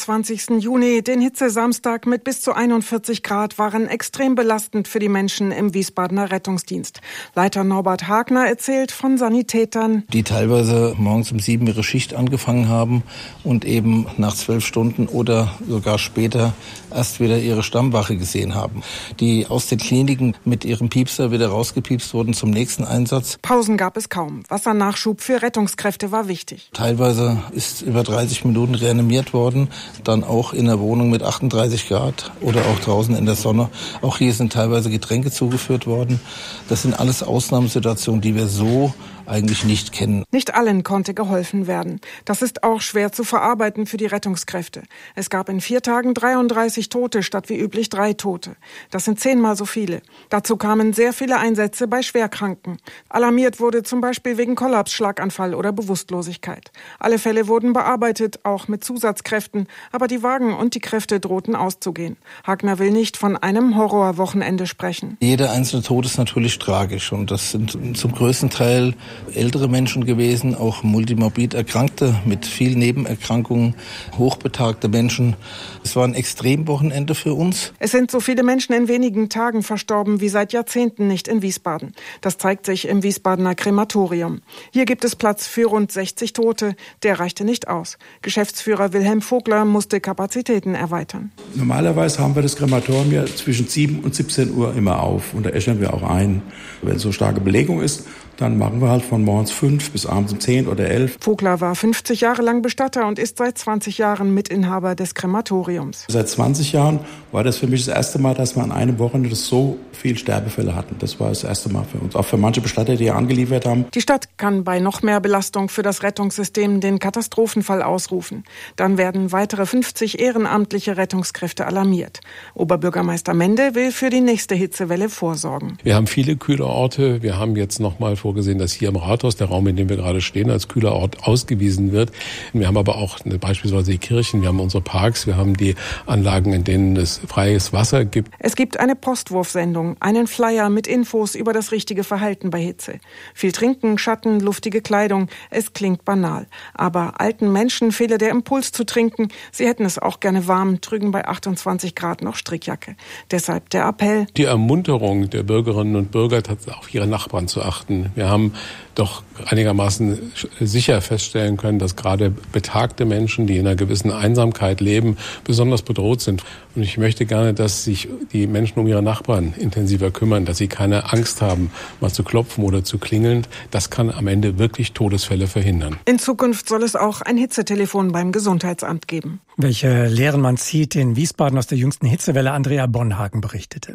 27. Juni, den Hitzesamstag mit bis zu 41 Grad, waren extrem belastend für die Menschen im Wiesbadener Rettungsdienst. Leiter Norbert Hagner erzählt von Sanitätern, die teilweise morgens um 7 ihre Schicht angefangen haben und eben nach 12 Stunden oder sogar später erst wieder ihre Stammwache gesehen haben, die aus den Kliniken mit ihrem Piepser wieder rausgepiepst wurden zum nächsten Einsatz. Pausen gab es kaum. Wassernachschub für Rettungskräfte war wichtig. Teilweise ist über 30 Minuten reanimiert worden, dann auch in der Wohnung mit 38 Grad oder auch draußen in der Sonne. Auch hier sind teilweise Getränke zugeführt worden. Das sind alles Ausnahmesituationen, die wir so eigentlich nicht kennen. Nicht allen konnte geholfen werden. Das ist auch schwer zu verarbeiten für die Rettungskräfte. Es gab in 4 Tagen 33 Tote statt wie üblich 3 Tote. Das sind 10-mal so viele. Dazu kamen sehr viele Einsätze bei Schwerkranken. Alarmiert wurde zum Beispiel wegen Kollaps, Schlaganfall oder Bewusstlosigkeit. Alle Fälle wurden bearbeitet, auch mit Zusatzkräften. Aber die Wagen und die Kräfte drohten auszugehen. Hagner will nicht von einem Horrorwochenende sprechen. Jeder einzelne Tod ist natürlich tragisch und das sind zum größten Teil ältere Menschen gewesen, auch multimorbid Erkrankte mit vielen Nebenerkrankungen, hochbetagte Menschen. Es war ein Extremwochenende für uns. Es sind so viele Menschen in wenigen Tagen verstorben wie seit Jahrzehnten nicht in Wiesbaden. Das zeigt sich im Wiesbadener Krematorium. Hier gibt es Platz für rund 60 Tote. Der reichte nicht aus. Geschäftsführer Wilhelm Vogler musste Kapazitäten erweitern. Normalerweise haben wir das Krematorium ja zwischen 7 und 17 Uhr immer auf und da äschern wir auch ein. Wenn so starke Belegung ist, dann machen wir halt von morgens 5 bis abends um 10 oder 11. Vogler war 50 Jahre lang Bestatter und ist seit 20 Jahren Mitinhaber des Krematoriums. Seit 20 Jahren war das für mich das erste Mal, dass wir an einem Wochenende so viel Sterbefälle hatten. Das war das erste Mal für uns, auch für manche Bestatter, die hier angeliefert haben. Die Stadt kann bei noch mehr Belastung für das Rettungssystem den Katastrophenfall ausrufen. Dann werden weitere 50 ehrenamtliche Rettungskräfte alarmiert. Oberbürgermeister Mende will für die nächste Hitzewelle vorsorgen. Wir haben viele kühle Orte. Wir haben jetzt noch mal vorgesehen, dass hier im Rathaus, der Raum, in dem wir gerade stehen, als kühler Ort ausgewiesen wird. Wir haben aber auch beispielsweise die Kirchen, wir haben unsere Parks, wir haben die Anlagen, in denen es freies Wasser gibt. Es gibt eine Postwurfsendung, einen Flyer mit Infos über das richtige Verhalten bei Hitze. Viel Trinken, Schatten, luftige Kleidung. Es klingt banal. Aber alten Menschen fehle der Impuls zu trinken. Sie hätten es auch gerne warm, trügen bei 28 Grad noch Strickjacke. Deshalb der Appell. Die Ermunterung der Bürgerinnen und Bürger, auf ihre Nachbarn zu achten. Wir haben doch einigermaßen sicher feststellen können, dass gerade betagte Menschen, die in einer gewissen Einsamkeit leben, besonders bedroht sind. Und ich möchte gerne, dass sich die Menschen um ihre Nachbarn intensiver kümmern, dass sie keine Angst haben, mal zu klopfen oder zu klingeln. Das kann am Ende wirklich Todesfälle verhindern. In Zukunft soll es auch ein Hitzetelefon beim Gesundheitsamt geben. Welche Lehren man zieht in Wiesbaden aus der jüngsten Hitzewelle, Andrea Bonhagen berichtete.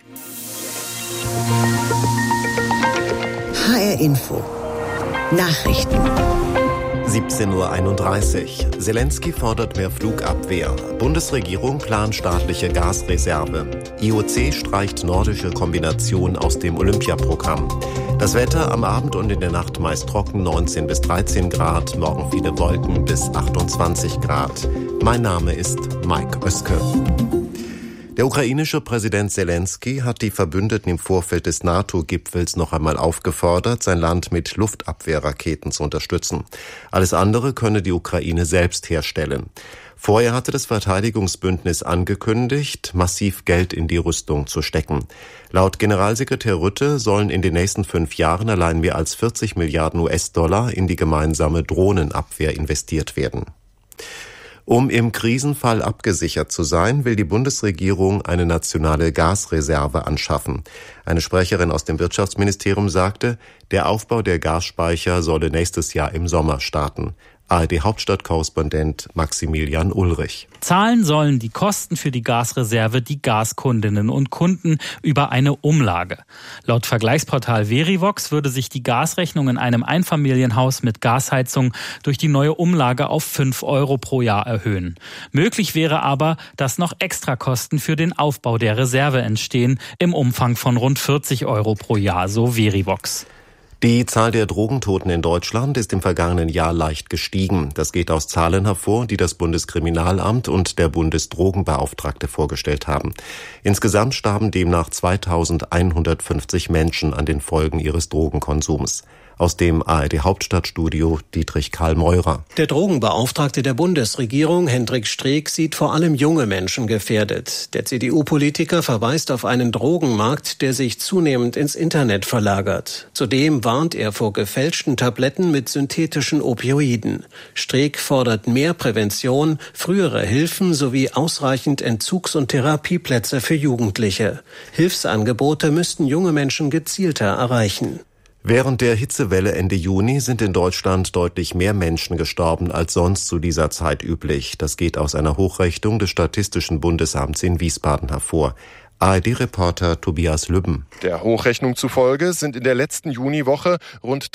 HR Info. Nachrichten. 17:31 Uhr. Zelensky fordert mehr Flugabwehr. Bundesregierung plant staatliche Gasreserve. IOC streicht nordische Kombination aus dem Olympiaprogramm. Das Wetter am Abend und in der Nacht meist trocken, 19 bis 13 Grad, morgen viele Wolken bis 28 Grad. Mein Name ist Mike Oeske. Der ukrainische Präsident Zelensky hat die Verbündeten im Vorfeld des NATO-Gipfels noch einmal aufgefordert, sein Land mit Luftabwehrraketen zu unterstützen. Alles andere könne die Ukraine selbst herstellen. Vorher hatte das Verteidigungsbündnis angekündigt, massiv Geld in die Rüstung zu stecken. Laut Generalsekretär Rutte sollen in den nächsten 5 Jahren allein mehr als 40 Milliarden US-Dollar in die gemeinsame Drohnenabwehr investiert werden. Um im Krisenfall abgesichert zu sein, will die Bundesregierung eine nationale Gasreserve anschaffen. Eine Sprecherin aus dem Wirtschaftsministerium sagte, der Aufbau der Gasspeicher solle nächstes Jahr im Sommer starten. ARD-Hauptstadtkorrespondent Maximilian Ulrich. Zahlen sollen die Kosten für die Gasreserve die Gaskundinnen und Kunden über eine Umlage. Laut Vergleichsportal Verivox würde sich die Gasrechnung in einem Einfamilienhaus mit Gasheizung durch die neue Umlage auf 5 € pro Jahr erhöhen. Möglich wäre aber, dass noch Extrakosten für den Aufbau der Reserve entstehen, im Umfang von rund 40 € pro Jahr, so Verivox. Die Zahl der Drogentoten in Deutschland ist im vergangenen Jahr leicht gestiegen. Das geht aus Zahlen hervor, die das Bundeskriminalamt und der Bundesdrogenbeauftragte vorgestellt haben. Insgesamt starben demnach 2150 Menschen an den Folgen ihres Drogenkonsums. Aus dem ARD-Hauptstadtstudio Dietrich Karl Meurer. Der Drogenbeauftragte der Bundesregierung, Hendrik Streeck, sieht vor allem junge Menschen gefährdet. Der CDU-Politiker verweist auf einen Drogenmarkt, der sich zunehmend ins Internet verlagert. Zudem warnt er vor gefälschten Tabletten mit synthetischen Opioiden. Streeck fordert mehr Prävention, frühere Hilfen sowie ausreichend Entzugs- und Therapieplätze für Jugendliche. Hilfsangebote müssten junge Menschen gezielter erreichen. Während der Hitzewelle Ende Juni sind in Deutschland deutlich mehr Menschen gestorben als sonst zu dieser Zeit üblich. Das geht aus einer Hochrechnung des Statistischen Bundesamts in Wiesbaden hervor. ARD-Reporter Tobias Lübben. Der Hochrechnung zufolge sind in der letzten Juniwoche rund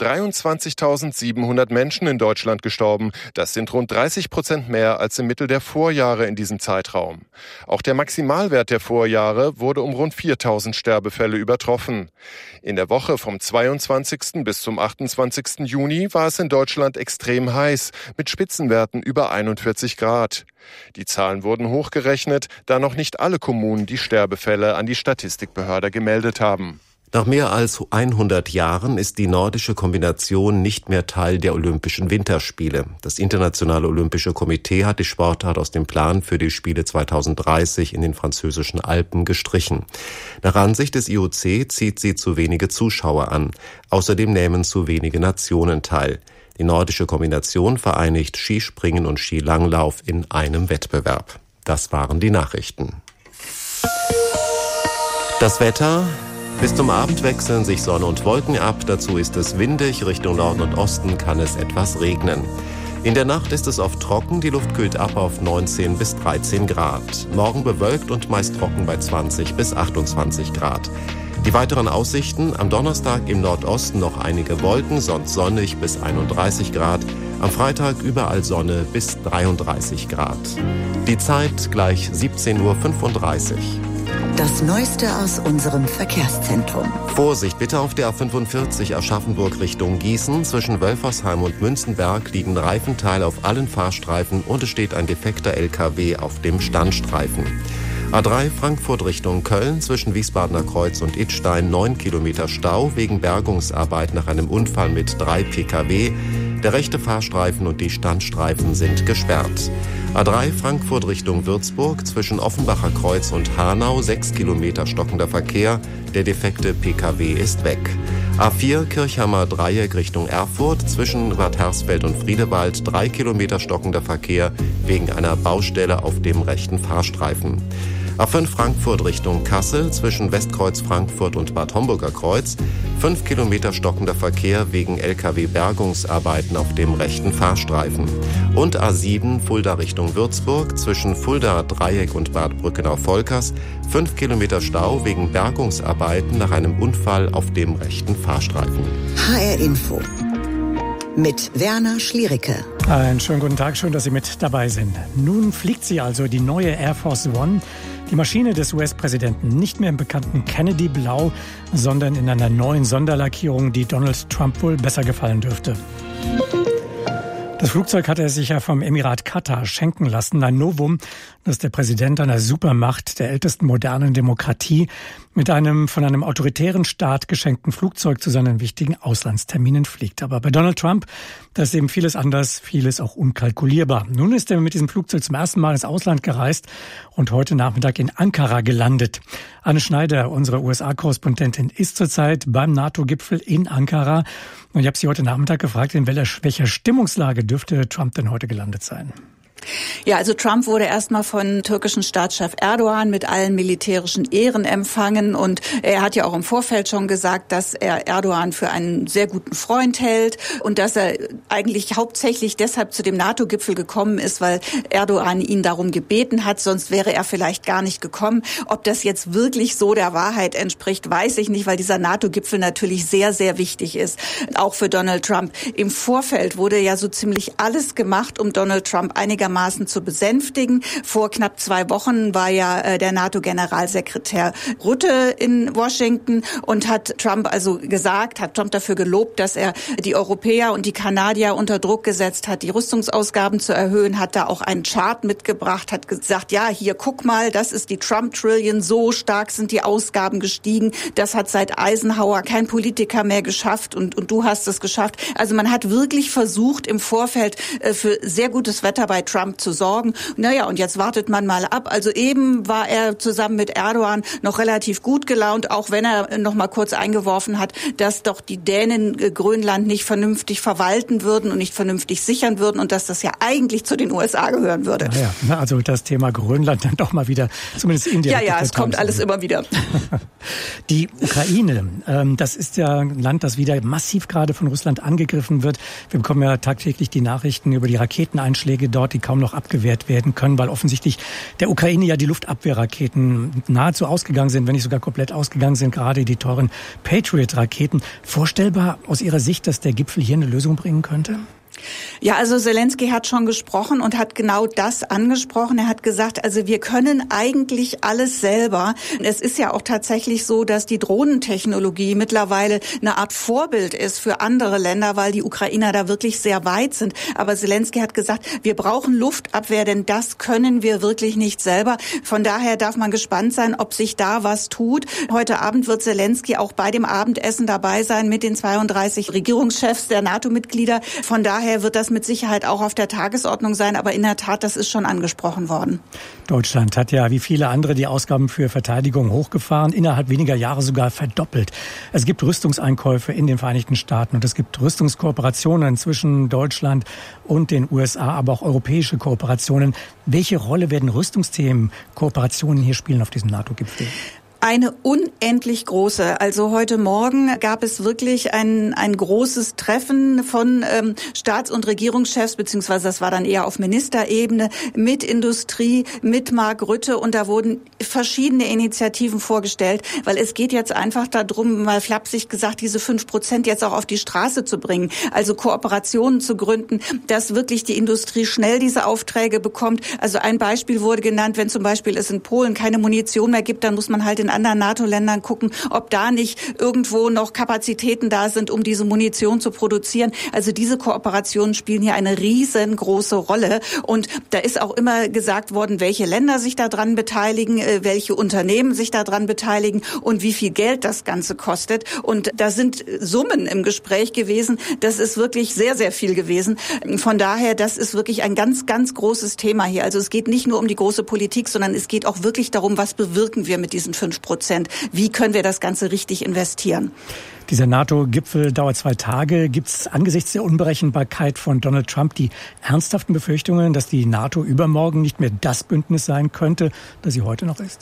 23.700 Menschen in Deutschland gestorben. Das sind rund 30% mehr als im Mittel der Vorjahre in diesem Zeitraum. Auch der Maximalwert der Vorjahre wurde um rund 4.000 Sterbefälle übertroffen. In der Woche vom 22. bis zum 28. Juni war es in Deutschland extrem heiß, mit Spitzenwerten über 41 Grad. Die Zahlen wurden hochgerechnet, da noch nicht alle Kommunen die Sterbefälle an die Statistikbehörde gemeldet haben. Nach mehr als 100 Jahren ist die nordische Kombination nicht mehr Teil der Olympischen Winterspiele. Das Internationale Olympische Komitee hat die Sportart aus dem Plan für die Spiele 2030 in den französischen Alpen gestrichen. Nach Ansicht des IOC zieht sie zu wenige Zuschauer an. Außerdem nehmen zu wenige Nationen teil. Die nordische Kombination vereinigt Skispringen und Skilanglauf in einem Wettbewerb. Das waren die Nachrichten. Das Wetter. Bis zum Abend wechseln sich Sonne und Wolken ab. Dazu ist es windig. Richtung Norden und Osten kann es etwas regnen. In der Nacht ist es oft trocken. Die Luft kühlt ab auf 19 bis 13 Grad. Morgen bewölkt und meist trocken bei 20 bis 28 Grad. Die weiteren Aussichten: am Donnerstag im Nordosten noch einige Wolken, sonst sonnig bis 31 Grad. Am Freitag überall Sonne bis 33 Grad. Die Zeit gleich 17:35 Uhr. Das Neueste aus unserem Verkehrszentrum. Vorsicht bitte auf der A45 Aschaffenburg Richtung Gießen. Zwischen Wölfersheim und Münzenberg liegen Reifenteile auf allen Fahrstreifen und es steht ein defekter LKW auf dem Standstreifen. A3 Frankfurt Richtung Köln, zwischen Wiesbadener Kreuz und Idstein 9 Kilometer Stau wegen Bergungsarbeit nach einem Unfall mit 3 Pkw. Der rechte Fahrstreifen und die Standstreifen sind gesperrt. A3 Frankfurt Richtung Würzburg, zwischen Offenbacher Kreuz und Hanau 6 Kilometer stockender Verkehr. Der defekte Pkw ist weg. A4 Kirchhammer Dreieck Richtung Erfurt, zwischen Bad Hersfeld und Friedewald 3 Kilometer stockender Verkehr wegen einer Baustelle auf dem rechten Fahrstreifen. A5 Frankfurt Richtung Kassel, zwischen Westkreuz Frankfurt und Bad Homburger Kreuz 5 Kilometer stockender Verkehr wegen LKW-Bergungsarbeiten auf dem rechten Fahrstreifen. Und A7 Fulda Richtung Würzburg, zwischen Fulda Dreieck und Bad Brückenau-Volkers 5 Kilometer Stau wegen Bergungsarbeiten nach einem Unfall auf dem rechten Fahrstreifen. HR Info. mit Werner Schliericke. Einen schönen guten Tag, schön, dass Sie mit dabei sind. Nun fliegt sie also, die neue Air Force One, die Maschine des US-Präsidenten, nicht mehr im bekannten Kennedy-Blau, sondern in einer neuen Sonderlackierung, die Donald Trump wohl besser gefallen dürfte. Das Flugzeug hat er sich ja vom Emirat Katar schenken lassen, ein Novum, dass der Präsident einer Supermacht, der ältesten modernen Demokratie, mit einem von einem autoritären Staat geschenkten Flugzeug zu seinen wichtigen Auslandsterminen fliegt. Aber bei Donald Trump, da ist eben vieles anders, vieles auch unkalkulierbar. Nun ist er mit diesem Flugzeug zum ersten Mal ins Ausland gereist und heute Nachmittag in Ankara gelandet. Anne Schneider, unsere USA-Korrespondentin, ist zurzeit beim NATO-Gipfel in Ankara. Und ich habe sie heute Nachmittag gefragt, in welcher Stimmungslage dürfte Trump denn heute gelandet sein? Ja, also Trump wurde erstmal von türkischen Staatschef Erdogan mit allen militärischen Ehren empfangen und er hat ja auch im Vorfeld schon gesagt, dass er Erdogan für einen sehr guten Freund hält und dass er eigentlich hauptsächlich deshalb zu dem NATO-Gipfel gekommen ist, weil Erdogan ihn darum gebeten hat, sonst wäre er vielleicht gar nicht gekommen. Ob das jetzt wirklich so der Wahrheit entspricht, weiß ich nicht, weil dieser NATO-Gipfel natürlich sehr, sehr wichtig ist, auch für Donald Trump. Im Vorfeld wurde ja so ziemlich alles gemacht, um Donald Trump einigermaßen zu besänftigen. Vor knapp 2 Wochen war ja der NATO-Generalsekretär Rutte in Washington und hat Trump dafür gelobt, dass er die Europäer und die Kanadier unter Druck gesetzt hat, die Rüstungsausgaben zu erhöhen, hat da auch einen Chart mitgebracht, hat gesagt, ja, hier guck mal, das ist die Trump-Trillion, so stark sind die Ausgaben gestiegen, das hat seit Eisenhower kein Politiker mehr geschafft und du hast es geschafft. Also man hat wirklich versucht, im Vorfeld für sehr gutes Wetter bei Trump zu sorgen. Naja, und jetzt wartet man mal ab. Also eben war er zusammen mit Erdogan noch relativ gut gelaunt, auch wenn er noch mal kurz eingeworfen hat, dass doch die Dänen Grönland nicht vernünftig verwalten würden und nicht vernünftig sichern würden und dass das ja eigentlich zu den USA gehören würde. Ja, also das Thema Grönland dann doch mal wieder, zumindest indirekt. Ja, es kommt alles immer wieder. Die Ukraine, das ist ja ein Land, das wieder massiv gerade von Russland angegriffen wird. Wir bekommen ja tagtäglich die Nachrichten über die Raketeneinschläge dort, die kaum noch abgewehrt werden können, weil offensichtlich der Ukraine ja die Luftabwehrraketen nahezu ausgegangen sind, wenn nicht sogar komplett ausgegangen sind, gerade die teuren Patriot-Raketen. Vorstellbar aus Ihrer Sicht, dass der Gipfel hier eine Lösung bringen könnte? Ja, also Zelensky hat schon gesprochen und hat genau das angesprochen. Er hat gesagt, also wir können eigentlich alles selber. Es ist ja auch tatsächlich so, dass die Drohnentechnologie mittlerweile eine Art Vorbild ist für andere Länder, weil die Ukrainer da wirklich sehr weit sind. Aber Zelensky hat gesagt, wir brauchen Luftabwehr, denn das können wir wirklich nicht selber. Von daher darf man gespannt sein, ob sich da was tut. Heute Abend wird Zelensky auch bei dem Abendessen dabei sein mit den 32 Regierungschefs der NATO-Mitglieder. Von daher wird das mit Sicherheit auch auf der Tagesordnung sein, aber in der Tat, das ist schon angesprochen worden. Deutschland hat ja wie viele andere die Ausgaben für Verteidigung hochgefahren, innerhalb weniger Jahre sogar verdoppelt. Es gibt Rüstungseinkäufe in den Vereinigten Staaten und es gibt Rüstungskooperationen zwischen Deutschland und den USA, aber auch europäische Kooperationen. Welche Rolle werden Rüstungsthemen, Kooperationen hier spielen auf diesem NATO-Gipfel? Eine unendlich große. Also heute Morgen gab es wirklich ein großes Treffen von Staats- und Regierungschefs, beziehungsweise das war dann eher auf Ministerebene, mit Industrie, mit Mark Rutte und da wurden verschiedene Initiativen vorgestellt, weil es geht jetzt einfach darum, mal flapsig gesagt, diese 5% jetzt auch auf die Straße zu bringen, also Kooperationen zu gründen, dass wirklich die Industrie schnell diese Aufträge bekommt. Also ein Beispiel wurde genannt, wenn zum Beispiel es in Polen keine Munition mehr gibt, dann muss man halt in anderen NATO-Ländern gucken, ob da nicht irgendwo noch Kapazitäten da sind, um diese Munition zu produzieren. Also diese Kooperationen spielen hier eine riesengroße Rolle. Und da ist auch immer gesagt worden, welche Länder sich daran beteiligen, welche Unternehmen sich daran beteiligen und wie viel Geld das Ganze kostet. Und da sind Summen im Gespräch gewesen. Das ist wirklich sehr, sehr viel gewesen. Von daher, das ist wirklich ein ganz, ganz großes Thema hier. Also es geht nicht nur um die große Politik, sondern es geht auch wirklich darum, was bewirken wir mit diesen 5%. Wie können wir das Ganze richtig investieren? Dieser NATO-Gipfel dauert 2 Tage. Gibt es angesichts der Unberechenbarkeit von Donald Trump die ernsthaften Befürchtungen, dass die NATO übermorgen nicht mehr das Bündnis sein könnte, das sie heute noch ist?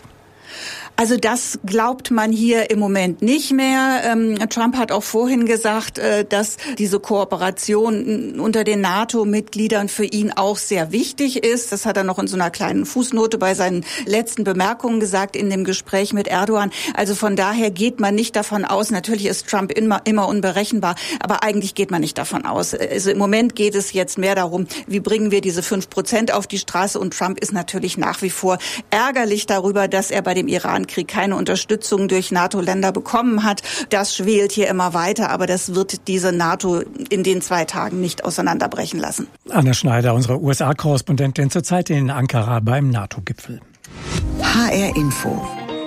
Also das glaubt man hier im Moment nicht mehr. Trump hat auch vorhin gesagt, dass diese Kooperation unter den NATO-Mitgliedern für ihn auch sehr wichtig ist. Das hat er noch in so einer kleinen Fußnote bei seinen letzten Bemerkungen gesagt in dem Gespräch mit Erdogan. Also von daher geht man nicht davon aus, natürlich ist Trump immer unberechenbar, aber eigentlich geht man nicht davon aus. Also im Moment geht es jetzt mehr darum, wie bringen wir diese 5% auf die Straße, und Trump ist natürlich nach wie vor ärgerlich darüber, dass er bei dem Irankrieg keine Unterstützung durch NATO-Länder bekommen hat. Das schwelt hier immer weiter, aber das wird diese NATO in den 2 Tagen nicht auseinanderbrechen lassen. Anna Schneider, unsere USA-Korrespondentin, zurzeit in Ankara beim NATO-Gipfel. HR Info.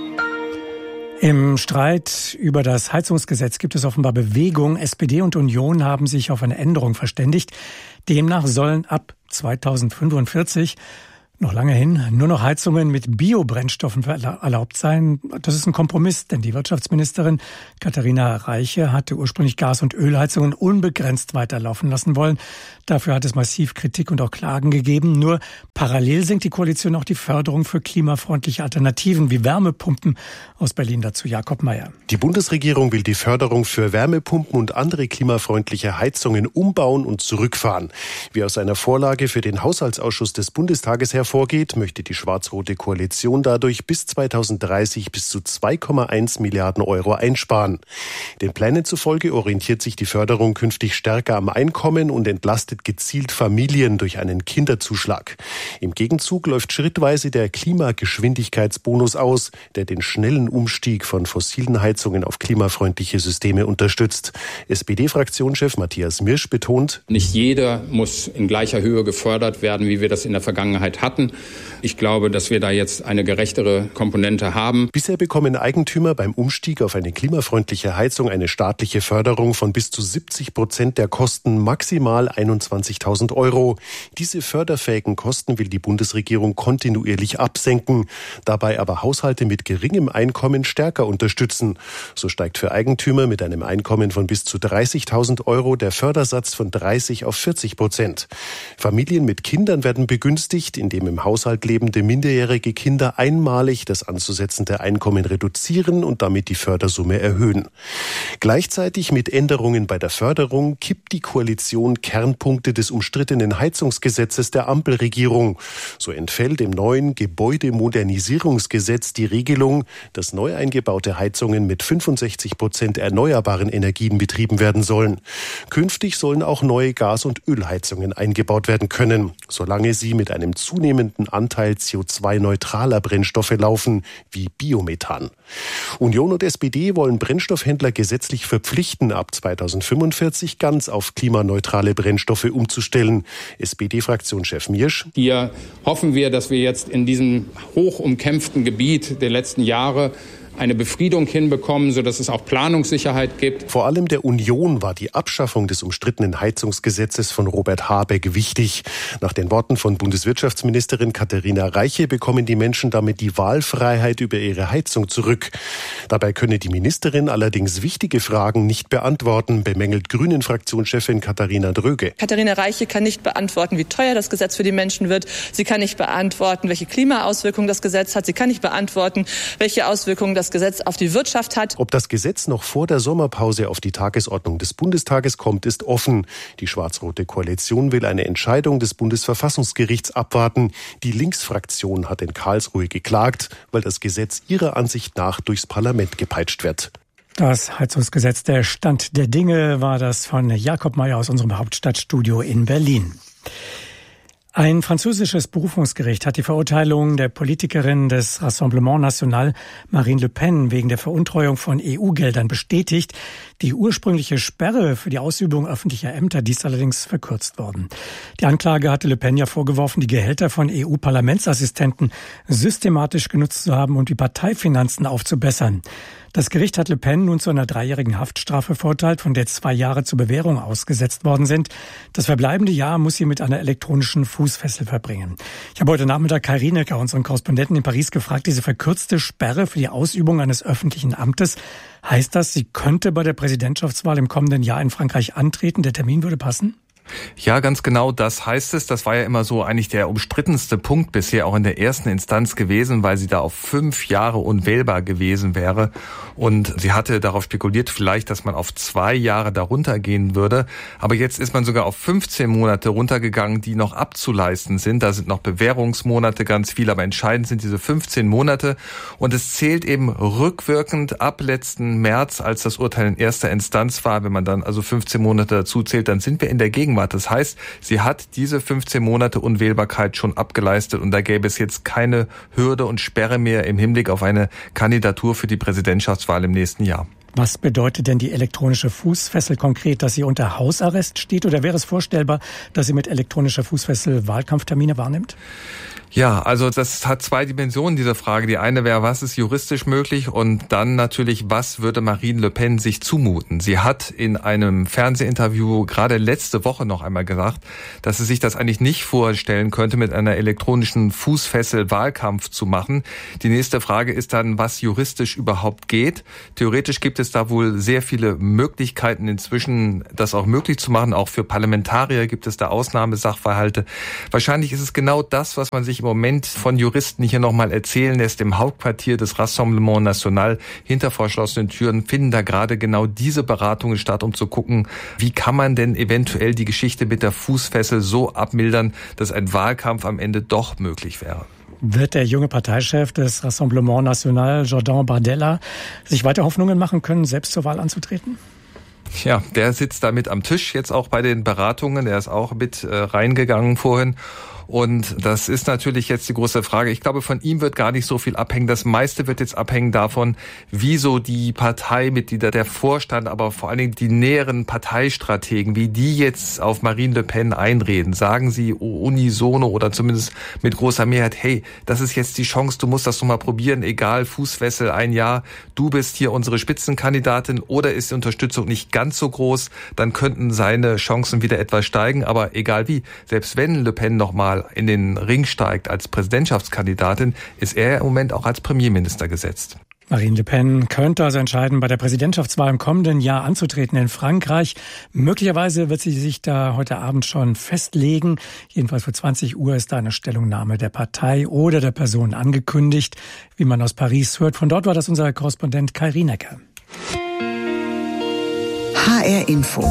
Im Streit über das Heizungsgesetz gibt es offenbar Bewegung. SPD und Union haben sich auf eine Änderung verständigt. Demnach sollen ab 2045 noch lange hin nur noch Heizungen mit Biobrennstoffen erlaubt sein. Das ist ein Kompromiss, denn die Wirtschaftsministerin Katharina Reiche hatte ursprünglich Gas- und Ölheizungen unbegrenzt weiterlaufen lassen wollen. Dafür hat es massiv Kritik und auch Klagen gegeben. Nur parallel senkt die Koalition auch die Förderung für klimafreundliche Alternativen wie Wärmepumpen. Aus Berlin dazu Jakob Mayer. Die Bundesregierung will die Förderung für Wärmepumpen und andere klimafreundliche Heizungen umbauen und zurückfahren. Wie aus einer Vorlage für den Haushaltsausschuss des Bundestages hervorgeht, möchte die schwarz-rote Koalition dadurch bis 2030 bis zu 2,1 Milliarden Euro einsparen. Den Plänen zufolge orientiert sich die Förderung künftig stärker am Einkommen und entlastet gezielt Familien durch einen Kinderzuschlag. Im Gegenzug läuft schrittweise der Klimageschwindigkeitsbonus aus, der den schnellen Umstieg von fossilen Heizungen auf klimafreundliche Systeme unterstützt. SPD-Fraktionschef Matthias Mirsch betont: Nicht jeder muss in gleicher Höhe gefördert werden, wie wir das in der Vergangenheit hatten. Ich glaube, dass wir da jetzt eine gerechtere Komponente haben. Bisher bekommen Eigentümer beim Umstieg auf eine klimafreundliche Heizung eine staatliche Förderung von bis zu 70% der Kosten, maximal 21.000 Euro. Diese förderfähigen Kosten will die Bundesregierung kontinuierlich absenken, dabei aber Haushalte mit geringem Einkommen stärker unterstützen. So steigt für Eigentümer mit einem Einkommen von bis zu 30.000 Euro der Fördersatz von 30 auf 40%. Familien mit Kindern werden begünstigt, indem im Haushalt lebende minderjährige Kinder einmalig das anzusetzende Einkommen reduzieren und damit die Fördersumme erhöhen. Gleichzeitig mit Änderungen bei der Förderung kippt die Koalition Kernpunkte des umstrittenen Heizungsgesetzes der Ampelregierung. So entfällt im neuen Gebäudemodernisierungsgesetz die Regelung, dass neu eingebaute Heizungen mit 65% erneuerbaren Energien betrieben werden sollen. Künftig sollen auch neue Gas- und Ölheizungen eingebaut werden können, solange sie mit einem zunehmenden Anteil CO2-neutraler Brennstoffe laufen, wie Biomethan. Union und SPD wollen Brennstoffhändler gesetzlich verpflichten, ab 2045 ganz auf klimaneutrale Brennstoffe umzustellen. SPD-Fraktionschef Mirsch: Hier hoffen wir, dass wir jetzt in diesem hoch umkämpften Gebiet der letzten Jahre eine Befriedung hinbekommen, sodass es auch Planungssicherheit gibt. Vor allem der Union war die Abschaffung des umstrittenen Heizungsgesetzes von Robert Habeck wichtig. Nach den Worten von Bundeswirtschaftsministerin Katharina Reiche bekommen die Menschen damit die Wahlfreiheit über ihre Heizung zurück. Dabei könne die Ministerin allerdings wichtige Fragen nicht beantworten, bemängelt Grünen-Fraktionschefin Katharina Dröge. Katharina Reiche kann nicht beantworten, wie teuer das Gesetz für die Menschen wird. Sie kann nicht beantworten, welche Klimaauswirkungen das Gesetz hat. Sie kann nicht beantworten, welche Auswirkungen das Gesetz auf die Wirtschaft hat. Ob das Gesetz noch vor der Sommerpause auf die Tagesordnung des Bundestages kommt, ist offen. Die schwarz-rote Koalition will eine Entscheidung des Bundesverfassungsgerichts abwarten. Die Linksfraktion hat in Karlsruhe geklagt, weil das Gesetz ihrer Ansicht nach durchs Parlament gepeitscht wird. Das Heizungsgesetz, der Stand der Dinge, war das von Jakob Mayer aus unserem Hauptstadtstudio in Berlin. Ein französisches Berufungsgericht hat die Verurteilung der Politikerin des Rassemblement National Marine Le Pen wegen der Veruntreuung von EU-Geldern bestätigt. Die ursprüngliche Sperre für die Ausübung öffentlicher Ämter, die ist allerdings verkürzt worden. Die Anklage hatte Le Pen ja vorgeworfen, die Gehälter von EU-Parlamentsassistenten systematisch genutzt zu haben und die Parteifinanzen aufzubessern. Das Gericht hat Le Pen nun zu einer 3-jährigen Haftstrafe verurteilt, von der 2 Jahre zur Bewährung ausgesetzt worden sind. Das verbleibende Jahr muss sie mit einer elektronischen Fußfessel verbringen. Ich habe heute Nachmittag Kai Rienecker, unseren Korrespondenten in Paris, gefragt, diese verkürzte Sperre für die Ausübung eines öffentlichen Amtes, heißt das, sie könnte bei der Präsidentschaftswahl im kommenden Jahr in Frankreich antreten? Der Termin würde passen? Ja, ganz genau, das heißt es. Das war ja immer so eigentlich der umstrittenste Punkt bisher auch in der ersten Instanz gewesen, weil sie da auf 5 Jahre unwählbar gewesen wäre. Und sie hatte darauf spekuliert vielleicht, dass man auf 2 Jahre darunter gehen würde. Aber jetzt ist man sogar auf 15 Monate runtergegangen, die noch abzuleisten sind. Da sind noch Bewährungsmonate ganz viel, aber entscheidend sind diese 15 Monate. Und es zählt eben rückwirkend ab letzten März, als das Urteil in erster Instanz war. Wenn man dann also 15 Monate dazu zählt, dann sind wir in der Gegenwart. Das heißt, sie hat diese 15 Monate Unwählbarkeit schon abgeleistet und da gäbe es jetzt keine Hürde und Sperre mehr im Hinblick auf eine Kandidatur für die Präsidentschaftswahl im nächsten Jahr. Was bedeutet denn die elektronische Fußfessel konkret, dass sie unter Hausarrest steht? Oder wäre es vorstellbar, dass sie mit elektronischer Fußfessel Wahlkampftermine wahrnimmt? Ja, also das hat 2 Dimensionen, diese Frage. Die eine wäre, was ist juristisch möglich? Und dann natürlich, was würde Marine Le Pen sich zumuten? Sie hat in einem Fernsehinterview gerade letzte Woche noch einmal gesagt, dass sie sich das eigentlich nicht vorstellen könnte, mit einer elektronischen Fußfessel Wahlkampf zu machen. Die nächste Frage ist dann, was juristisch überhaupt geht. Theoretisch gibt es da wohl sehr viele Möglichkeiten inzwischen, das auch möglich zu machen. Auch für Parlamentarier gibt es da Ausnahmesachverhalte. Wahrscheinlich ist es genau das, was man sich im Moment von Juristen hier nochmal erzählen lässt. Im Hauptquartier des Rassemblement National hinter verschlossenen Türen finden da gerade genau diese Beratungen statt, um zu gucken, wie kann man denn eventuell die Geschichte mit der Fußfessel so abmildern, dass ein Wahlkampf am Ende doch möglich wäre. Wird der junge Parteichef des Rassemblement National, Jordan Bardella, sich weiter Hoffnungen machen können, selbst zur Wahl anzutreten? Ja, der sitzt da mit am Tisch jetzt auch bei den Beratungen. Er ist auch mit reingegangen vorhin. Und das ist natürlich jetzt die große Frage. Ich glaube, von ihm wird gar nicht so viel abhängen. Das meiste wird jetzt abhängen davon, wie so die Parteimitglieder, der Vorstand, aber vor allen Dingen die näheren Parteistrategen, wie die jetzt auf Marine Le Pen einreden. Sagen sie unisono oder zumindest mit großer Mehrheit, hey, das ist jetzt die Chance, du musst das nochmal probieren, egal, Fußfessel, 1 Jahr, du bist hier unsere Spitzenkandidatin, oder ist die Unterstützung nicht ganz so groß, dann könnten seine Chancen wieder etwas steigen. Aber egal wie, selbst wenn Le Pen nochmal in den Ring steigt als Präsidentschaftskandidatin, ist er im Moment auch als Premierminister gesetzt. Marine Le Pen könnte also entscheiden, bei der Präsidentschaftswahl im kommenden Jahr anzutreten in Frankreich. Möglicherweise wird sie sich da heute Abend schon festlegen. Jedenfalls für 20 Uhr ist da eine Stellungnahme der Partei oder der Person angekündigt, wie man aus Paris hört. Von dort war das unser Korrespondent Kai Rienecker. HR Info.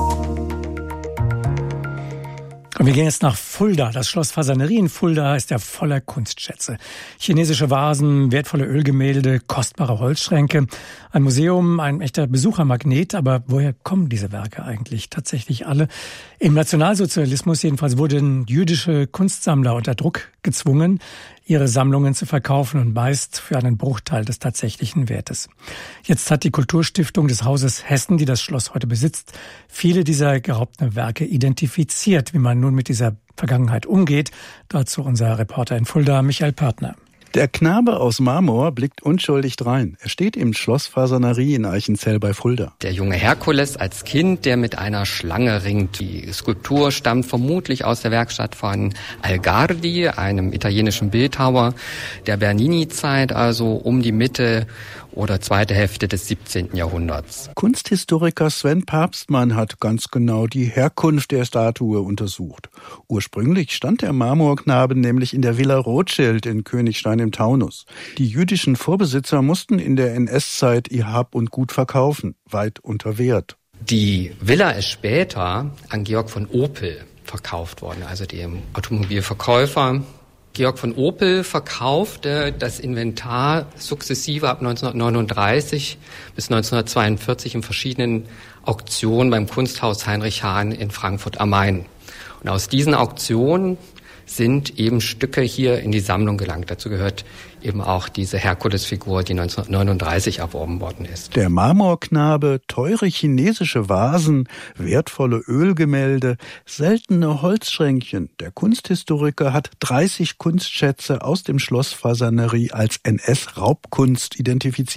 Und wir gehen jetzt nach Fulda. Das Schloss Fasanerie in Fulda ist ja voller Kunstschätze. Chinesische Vasen, wertvolle Ölgemälde, kostbare Holzschränke. Ein Museum, ein echter Besuchermagnet. Aber woher kommen diese Werke eigentlich tatsächlich alle? Im Nationalsozialismus jedenfalls wurden jüdische Kunstsammler unter Druck gezwungen, ihre Sammlungen zu verkaufen und meist für einen Bruchteil des tatsächlichen Wertes. Jetzt hat die Kulturstiftung des Hauses Hessen, die das Schloss heute besitzt, viele dieser geraubten Werke identifiziert. Wie man nun mit dieser Vergangenheit umgeht, dazu unser Reporter in Fulda, Michael Pörtner. Der Knabe aus Marmor blickt unschuldig drein. Er steht im Schloss Fasanerie in Eichenzell bei Fulda. Der junge Herkules als Kind, der mit einer Schlange ringt. Die Skulptur stammt vermutlich aus der Werkstatt von Algardi, einem italienischen Bildhauer der Bernini-Zeit, also um die Mitte oder zweite Hälfte des 17. Jahrhunderts. Kunsthistoriker Sven Papstmann hat ganz genau die Herkunft der Statue untersucht. Ursprünglich stand der Marmorknabe nämlich in der Villa Rothschild in Königstein im Taunus. Die jüdischen Vorbesitzer mussten in der NS-Zeit ihr Hab und Gut verkaufen, weit unter Wert. Die Villa ist später an Georg von Opel verkauft worden, also dem Automobilverkäufer. Georg von Opel verkaufte das Inventar sukzessive ab 1939 bis 1942 in verschiedenen Auktionen beim Kunsthaus Heinrich Hahn in Frankfurt am Main. Und aus diesen Auktionen sind eben Stücke hier in die Sammlung gelangt. Dazu gehört eben auch diese Herkulesfigur, die 1939 erworben worden ist. Der Marmorknabe, teure chinesische Vasen, wertvolle Ölgemälde, seltene Holzschränkchen. Der Kunsthistoriker hat 30 Kunstschätze aus dem Schloss Fasanerie als NS-Raubkunst identifiziert.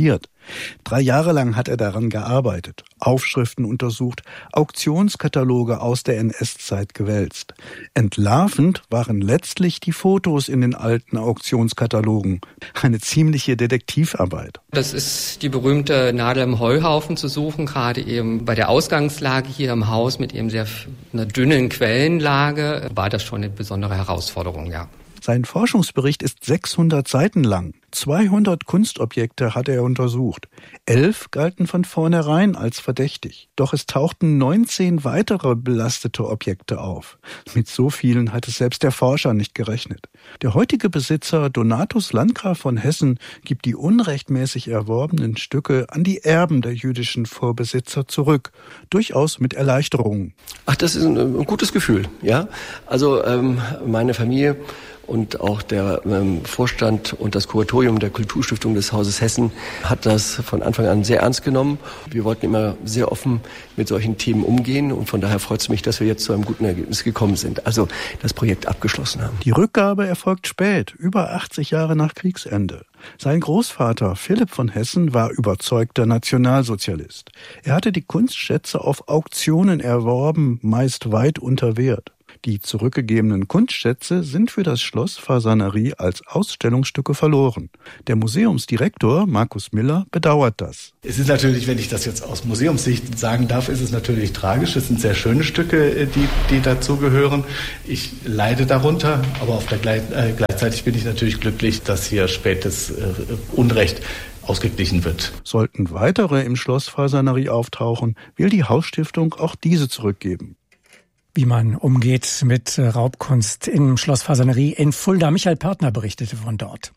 3 Jahre lang hat er daran gearbeitet, Aufschriften untersucht, Auktionskataloge aus der NS-Zeit gewälzt. Entlarvend waren letztlich die Fotos in den alten Auktionskatalogen. Eine ziemliche Detektivarbeit. Das ist die berühmte Nadel im Heuhaufen zu suchen, gerade eben bei der Ausgangslage hier im Haus mit eben einer dünnen Quellenlage war das schon eine besondere Herausforderung, ja. Sein Forschungsbericht ist 600 Seiten lang. 200 Kunstobjekte hat er untersucht. 11 galten von vornherein als verdächtig. Doch es tauchten 19 weitere belastete Objekte auf. Mit so vielen hat es selbst der Forscher nicht gerechnet. Der heutige Besitzer Donatus Landgraf von Hessen gibt die unrechtmäßig erworbenen Stücke an die Erben der jüdischen Vorbesitzer zurück. Durchaus mit Erleichterung. Ach, das ist ein gutes Gefühl, ja. Also meine Familie und auch der Vorstand und das Kuratorium der Kulturstiftung des Hauses Hessen hat das von Anfang an sehr ernst genommen. Wir wollten immer sehr offen mit solchen Themen umgehen und von daher freut es mich, dass wir jetzt zu einem guten Ergebnis gekommen sind. Also das Projekt abgeschlossen haben. Die Rückgabe erfolgt spät, über 80 Jahre nach Kriegsende. Sein Großvater Philipp von Hessen war überzeugter Nationalsozialist. Er hatte die Kunstschätze auf Auktionen erworben, meist weit unter Wert. Die zurückgegebenen Kunstschätze sind für das Schloss Fasanerie als Ausstellungsstücke verloren. Der Museumsdirektor Markus Miller bedauert das. Es ist natürlich, wenn ich das jetzt aus Museumssicht sagen darf, ist es natürlich tragisch. Es sind sehr schöne Stücke, die dazugehören. Ich leide darunter, aber gleichzeitig bin ich natürlich glücklich, dass hier spätes Unrecht ausgeglichen wird. Sollten weitere im Schloss Fasanerie auftauchen, will die Hausstiftung auch diese zurückgeben. Wie man umgeht mit Raubkunst im Schloss Fasanerie in Fulda. Michael Pörtner berichtete von dort.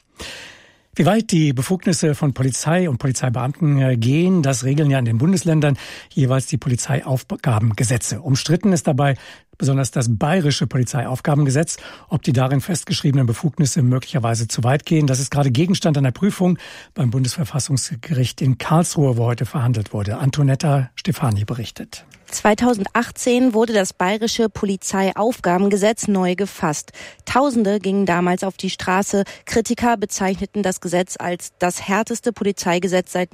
Wie weit die Befugnisse von Polizei und Polizeibeamten gehen, das regeln ja in den Bundesländern jeweils die Polizeiaufgabengesetze. Umstritten ist dabei besonders das bayerische Polizeiaufgabengesetz, ob die darin festgeschriebenen Befugnisse möglicherweise zu weit gehen. Das ist gerade Gegenstand einer Prüfung beim Bundesverfassungsgericht in Karlsruhe, wo heute verhandelt wurde. Antonetta Stefani berichtet. 2018 wurde das bayerische Polizeiaufgabengesetz neu gefasst. Tausende gingen damals auf die Straße. Kritiker bezeichneten das Gesetz als das härteste Polizeigesetz seit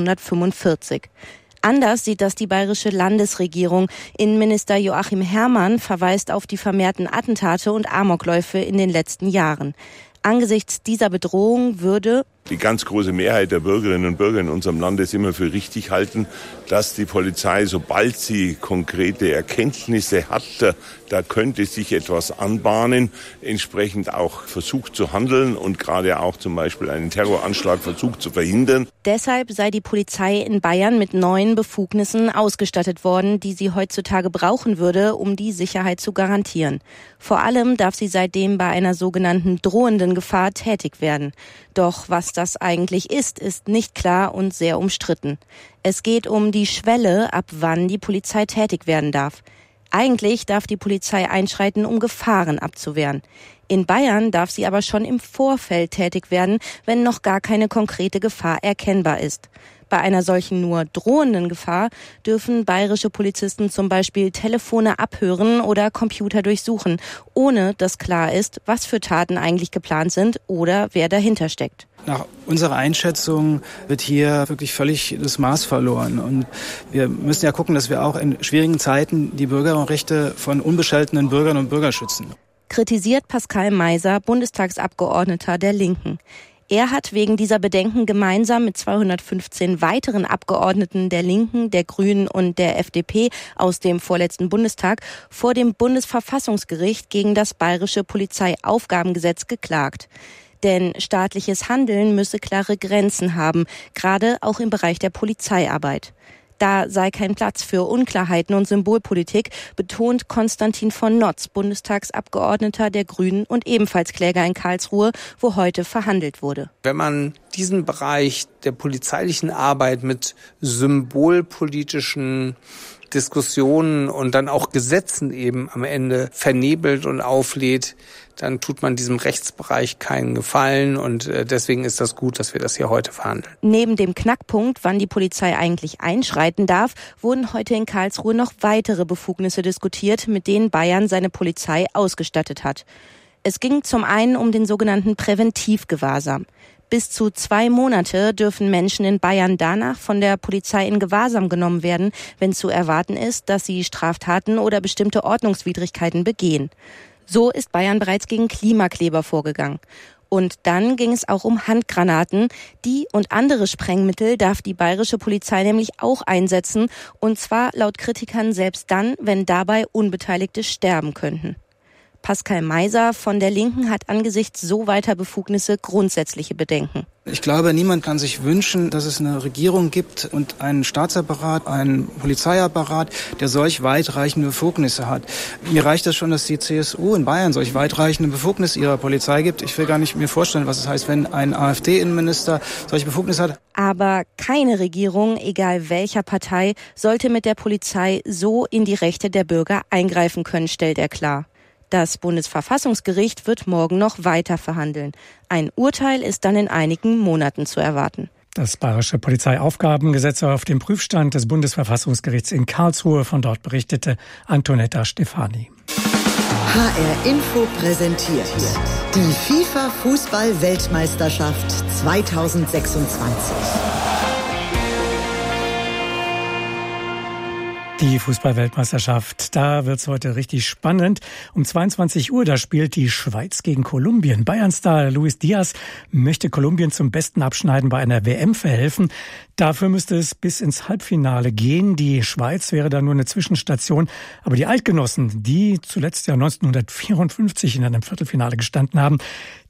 1945. Anders sieht das die bayerische Landesregierung. Innenminister Joachim Herrmann verweist auf die vermehrten Attentate und Amokläufe in den letzten Jahren. Angesichts dieser Bedrohung würde die ganz große Mehrheit der Bürgerinnen und Bürger in unserem Land es immer für richtig halten, dass die Polizei, sobald sie konkrete Erkenntnisse hat, da könnte sich etwas anbahnen, entsprechend auch versucht zu handeln und gerade auch zum Beispiel einen Terroranschlag versucht zu verhindern. Deshalb sei die Polizei in Bayern mit neuen Befugnissen ausgestattet worden, die sie heutzutage brauchen würde, um die Sicherheit zu garantieren. Vor allem darf sie seitdem bei einer sogenannten drohenden Gefahr tätig werden. Doch was das eigentlich ist nicht klar und sehr umstritten. Es geht um die Schwelle, ab wann die Polizei tätig werden darf. Eigentlich darf die Polizei einschreiten, um Gefahren abzuwehren. In Bayern darf sie aber schon im Vorfeld tätig werden, wenn noch gar keine konkrete Gefahr erkennbar ist. Bei einer solchen nur drohenden Gefahr dürfen bayerische Polizisten zum Beispiel Telefone abhören oder Computer durchsuchen, ohne dass klar ist, was für Taten eigentlich geplant sind oder wer dahinter steckt. Nach unserer Einschätzung wird hier wirklich völlig das Maß verloren. Und wir müssen ja gucken, dass wir auch in schwierigen Zeiten die Bürgerrechte von unbescholtenen Bürgern und Bürgern schützen. Kritisiert Pascal Meiser, Bundestagsabgeordneter der Linken. Er hat wegen dieser Bedenken gemeinsam mit 215 weiteren Abgeordneten der Linken, der Grünen und der FDP aus dem vorletzten Bundestag vor dem Bundesverfassungsgericht gegen das bayerische Polizeiaufgabengesetz geklagt. Denn staatliches Handeln müsse klare Grenzen haben, gerade auch im Bereich der Polizeiarbeit. Da sei kein Platz für Unklarheiten und Symbolpolitik, betont Konstantin von Notz, Bundestagsabgeordneter der Grünen und ebenfalls Kläger in Karlsruhe, wo heute verhandelt wurde. Wenn man diesen Bereich der polizeilichen Arbeit mit symbolpolitischen Diskussionen und dann auch Gesetzen eben am Ende vernebelt und auflädt, dann tut man diesem Rechtsbereich keinen Gefallen und deswegen ist das gut, dass wir das hier heute verhandeln. Neben dem Knackpunkt, wann die Polizei eigentlich einschreiten darf, wurden heute in Karlsruhe noch weitere Befugnisse diskutiert, mit denen Bayern seine Polizei ausgestattet hat. Es ging zum einen um den sogenannten Präventivgewahrsam. Bis zu 2 Monate dürfen Menschen in Bayern danach von der Polizei in Gewahrsam genommen werden, wenn zu erwarten ist, dass sie Straftaten oder bestimmte Ordnungswidrigkeiten begehen. So ist Bayern bereits gegen Klimakleber vorgegangen. Und dann ging es auch um Handgranaten. Die und andere Sprengmittel darf die bayerische Polizei nämlich auch einsetzen. Und zwar laut Kritikern selbst dann, wenn dabei Unbeteiligte sterben könnten. Pascal Meiser von der Linken hat angesichts so weiter Befugnisse grundsätzliche Bedenken. Ich glaube, niemand kann sich wünschen, dass es eine Regierung gibt und einen Staatsapparat, einen Polizeiapparat, der solch weitreichende Befugnisse hat. Mir reicht es schon, dass die CSU in Bayern solch weitreichende Befugnisse ihrer Polizei gibt. Ich will gar nicht mir vorstellen, was es heißt, wenn ein AfD-Innenminister solche Befugnisse hat. Aber keine Regierung, egal welcher Partei, sollte mit der Polizei so in die Rechte der Bürger eingreifen können, stellt er klar. Das Bundesverfassungsgericht wird morgen noch weiter verhandeln. Ein Urteil ist dann in einigen Monaten zu erwarten. Das Bayerische Polizeiaufgabengesetz war auf dem Prüfstand des Bundesverfassungsgerichts in Karlsruhe. Von dort berichtete Antonetta Stefani. HR Info präsentiert die FIFA-Fußball-Weltmeisterschaft 2026. Die Fußball-Weltmeisterschaft, da wird's heute richtig spannend. Um 22 Uhr, da spielt die Schweiz gegen Kolumbien. Bayern-Star Luis Diaz möchte Kolumbien zum Besten abschneiden bei einer WM verhelfen. Dafür müsste es bis ins Halbfinale gehen. Die Schweiz wäre da nur eine Zwischenstation. Aber die Eidgenossen, die zuletzt ja 1954 in einem Viertelfinale gestanden haben,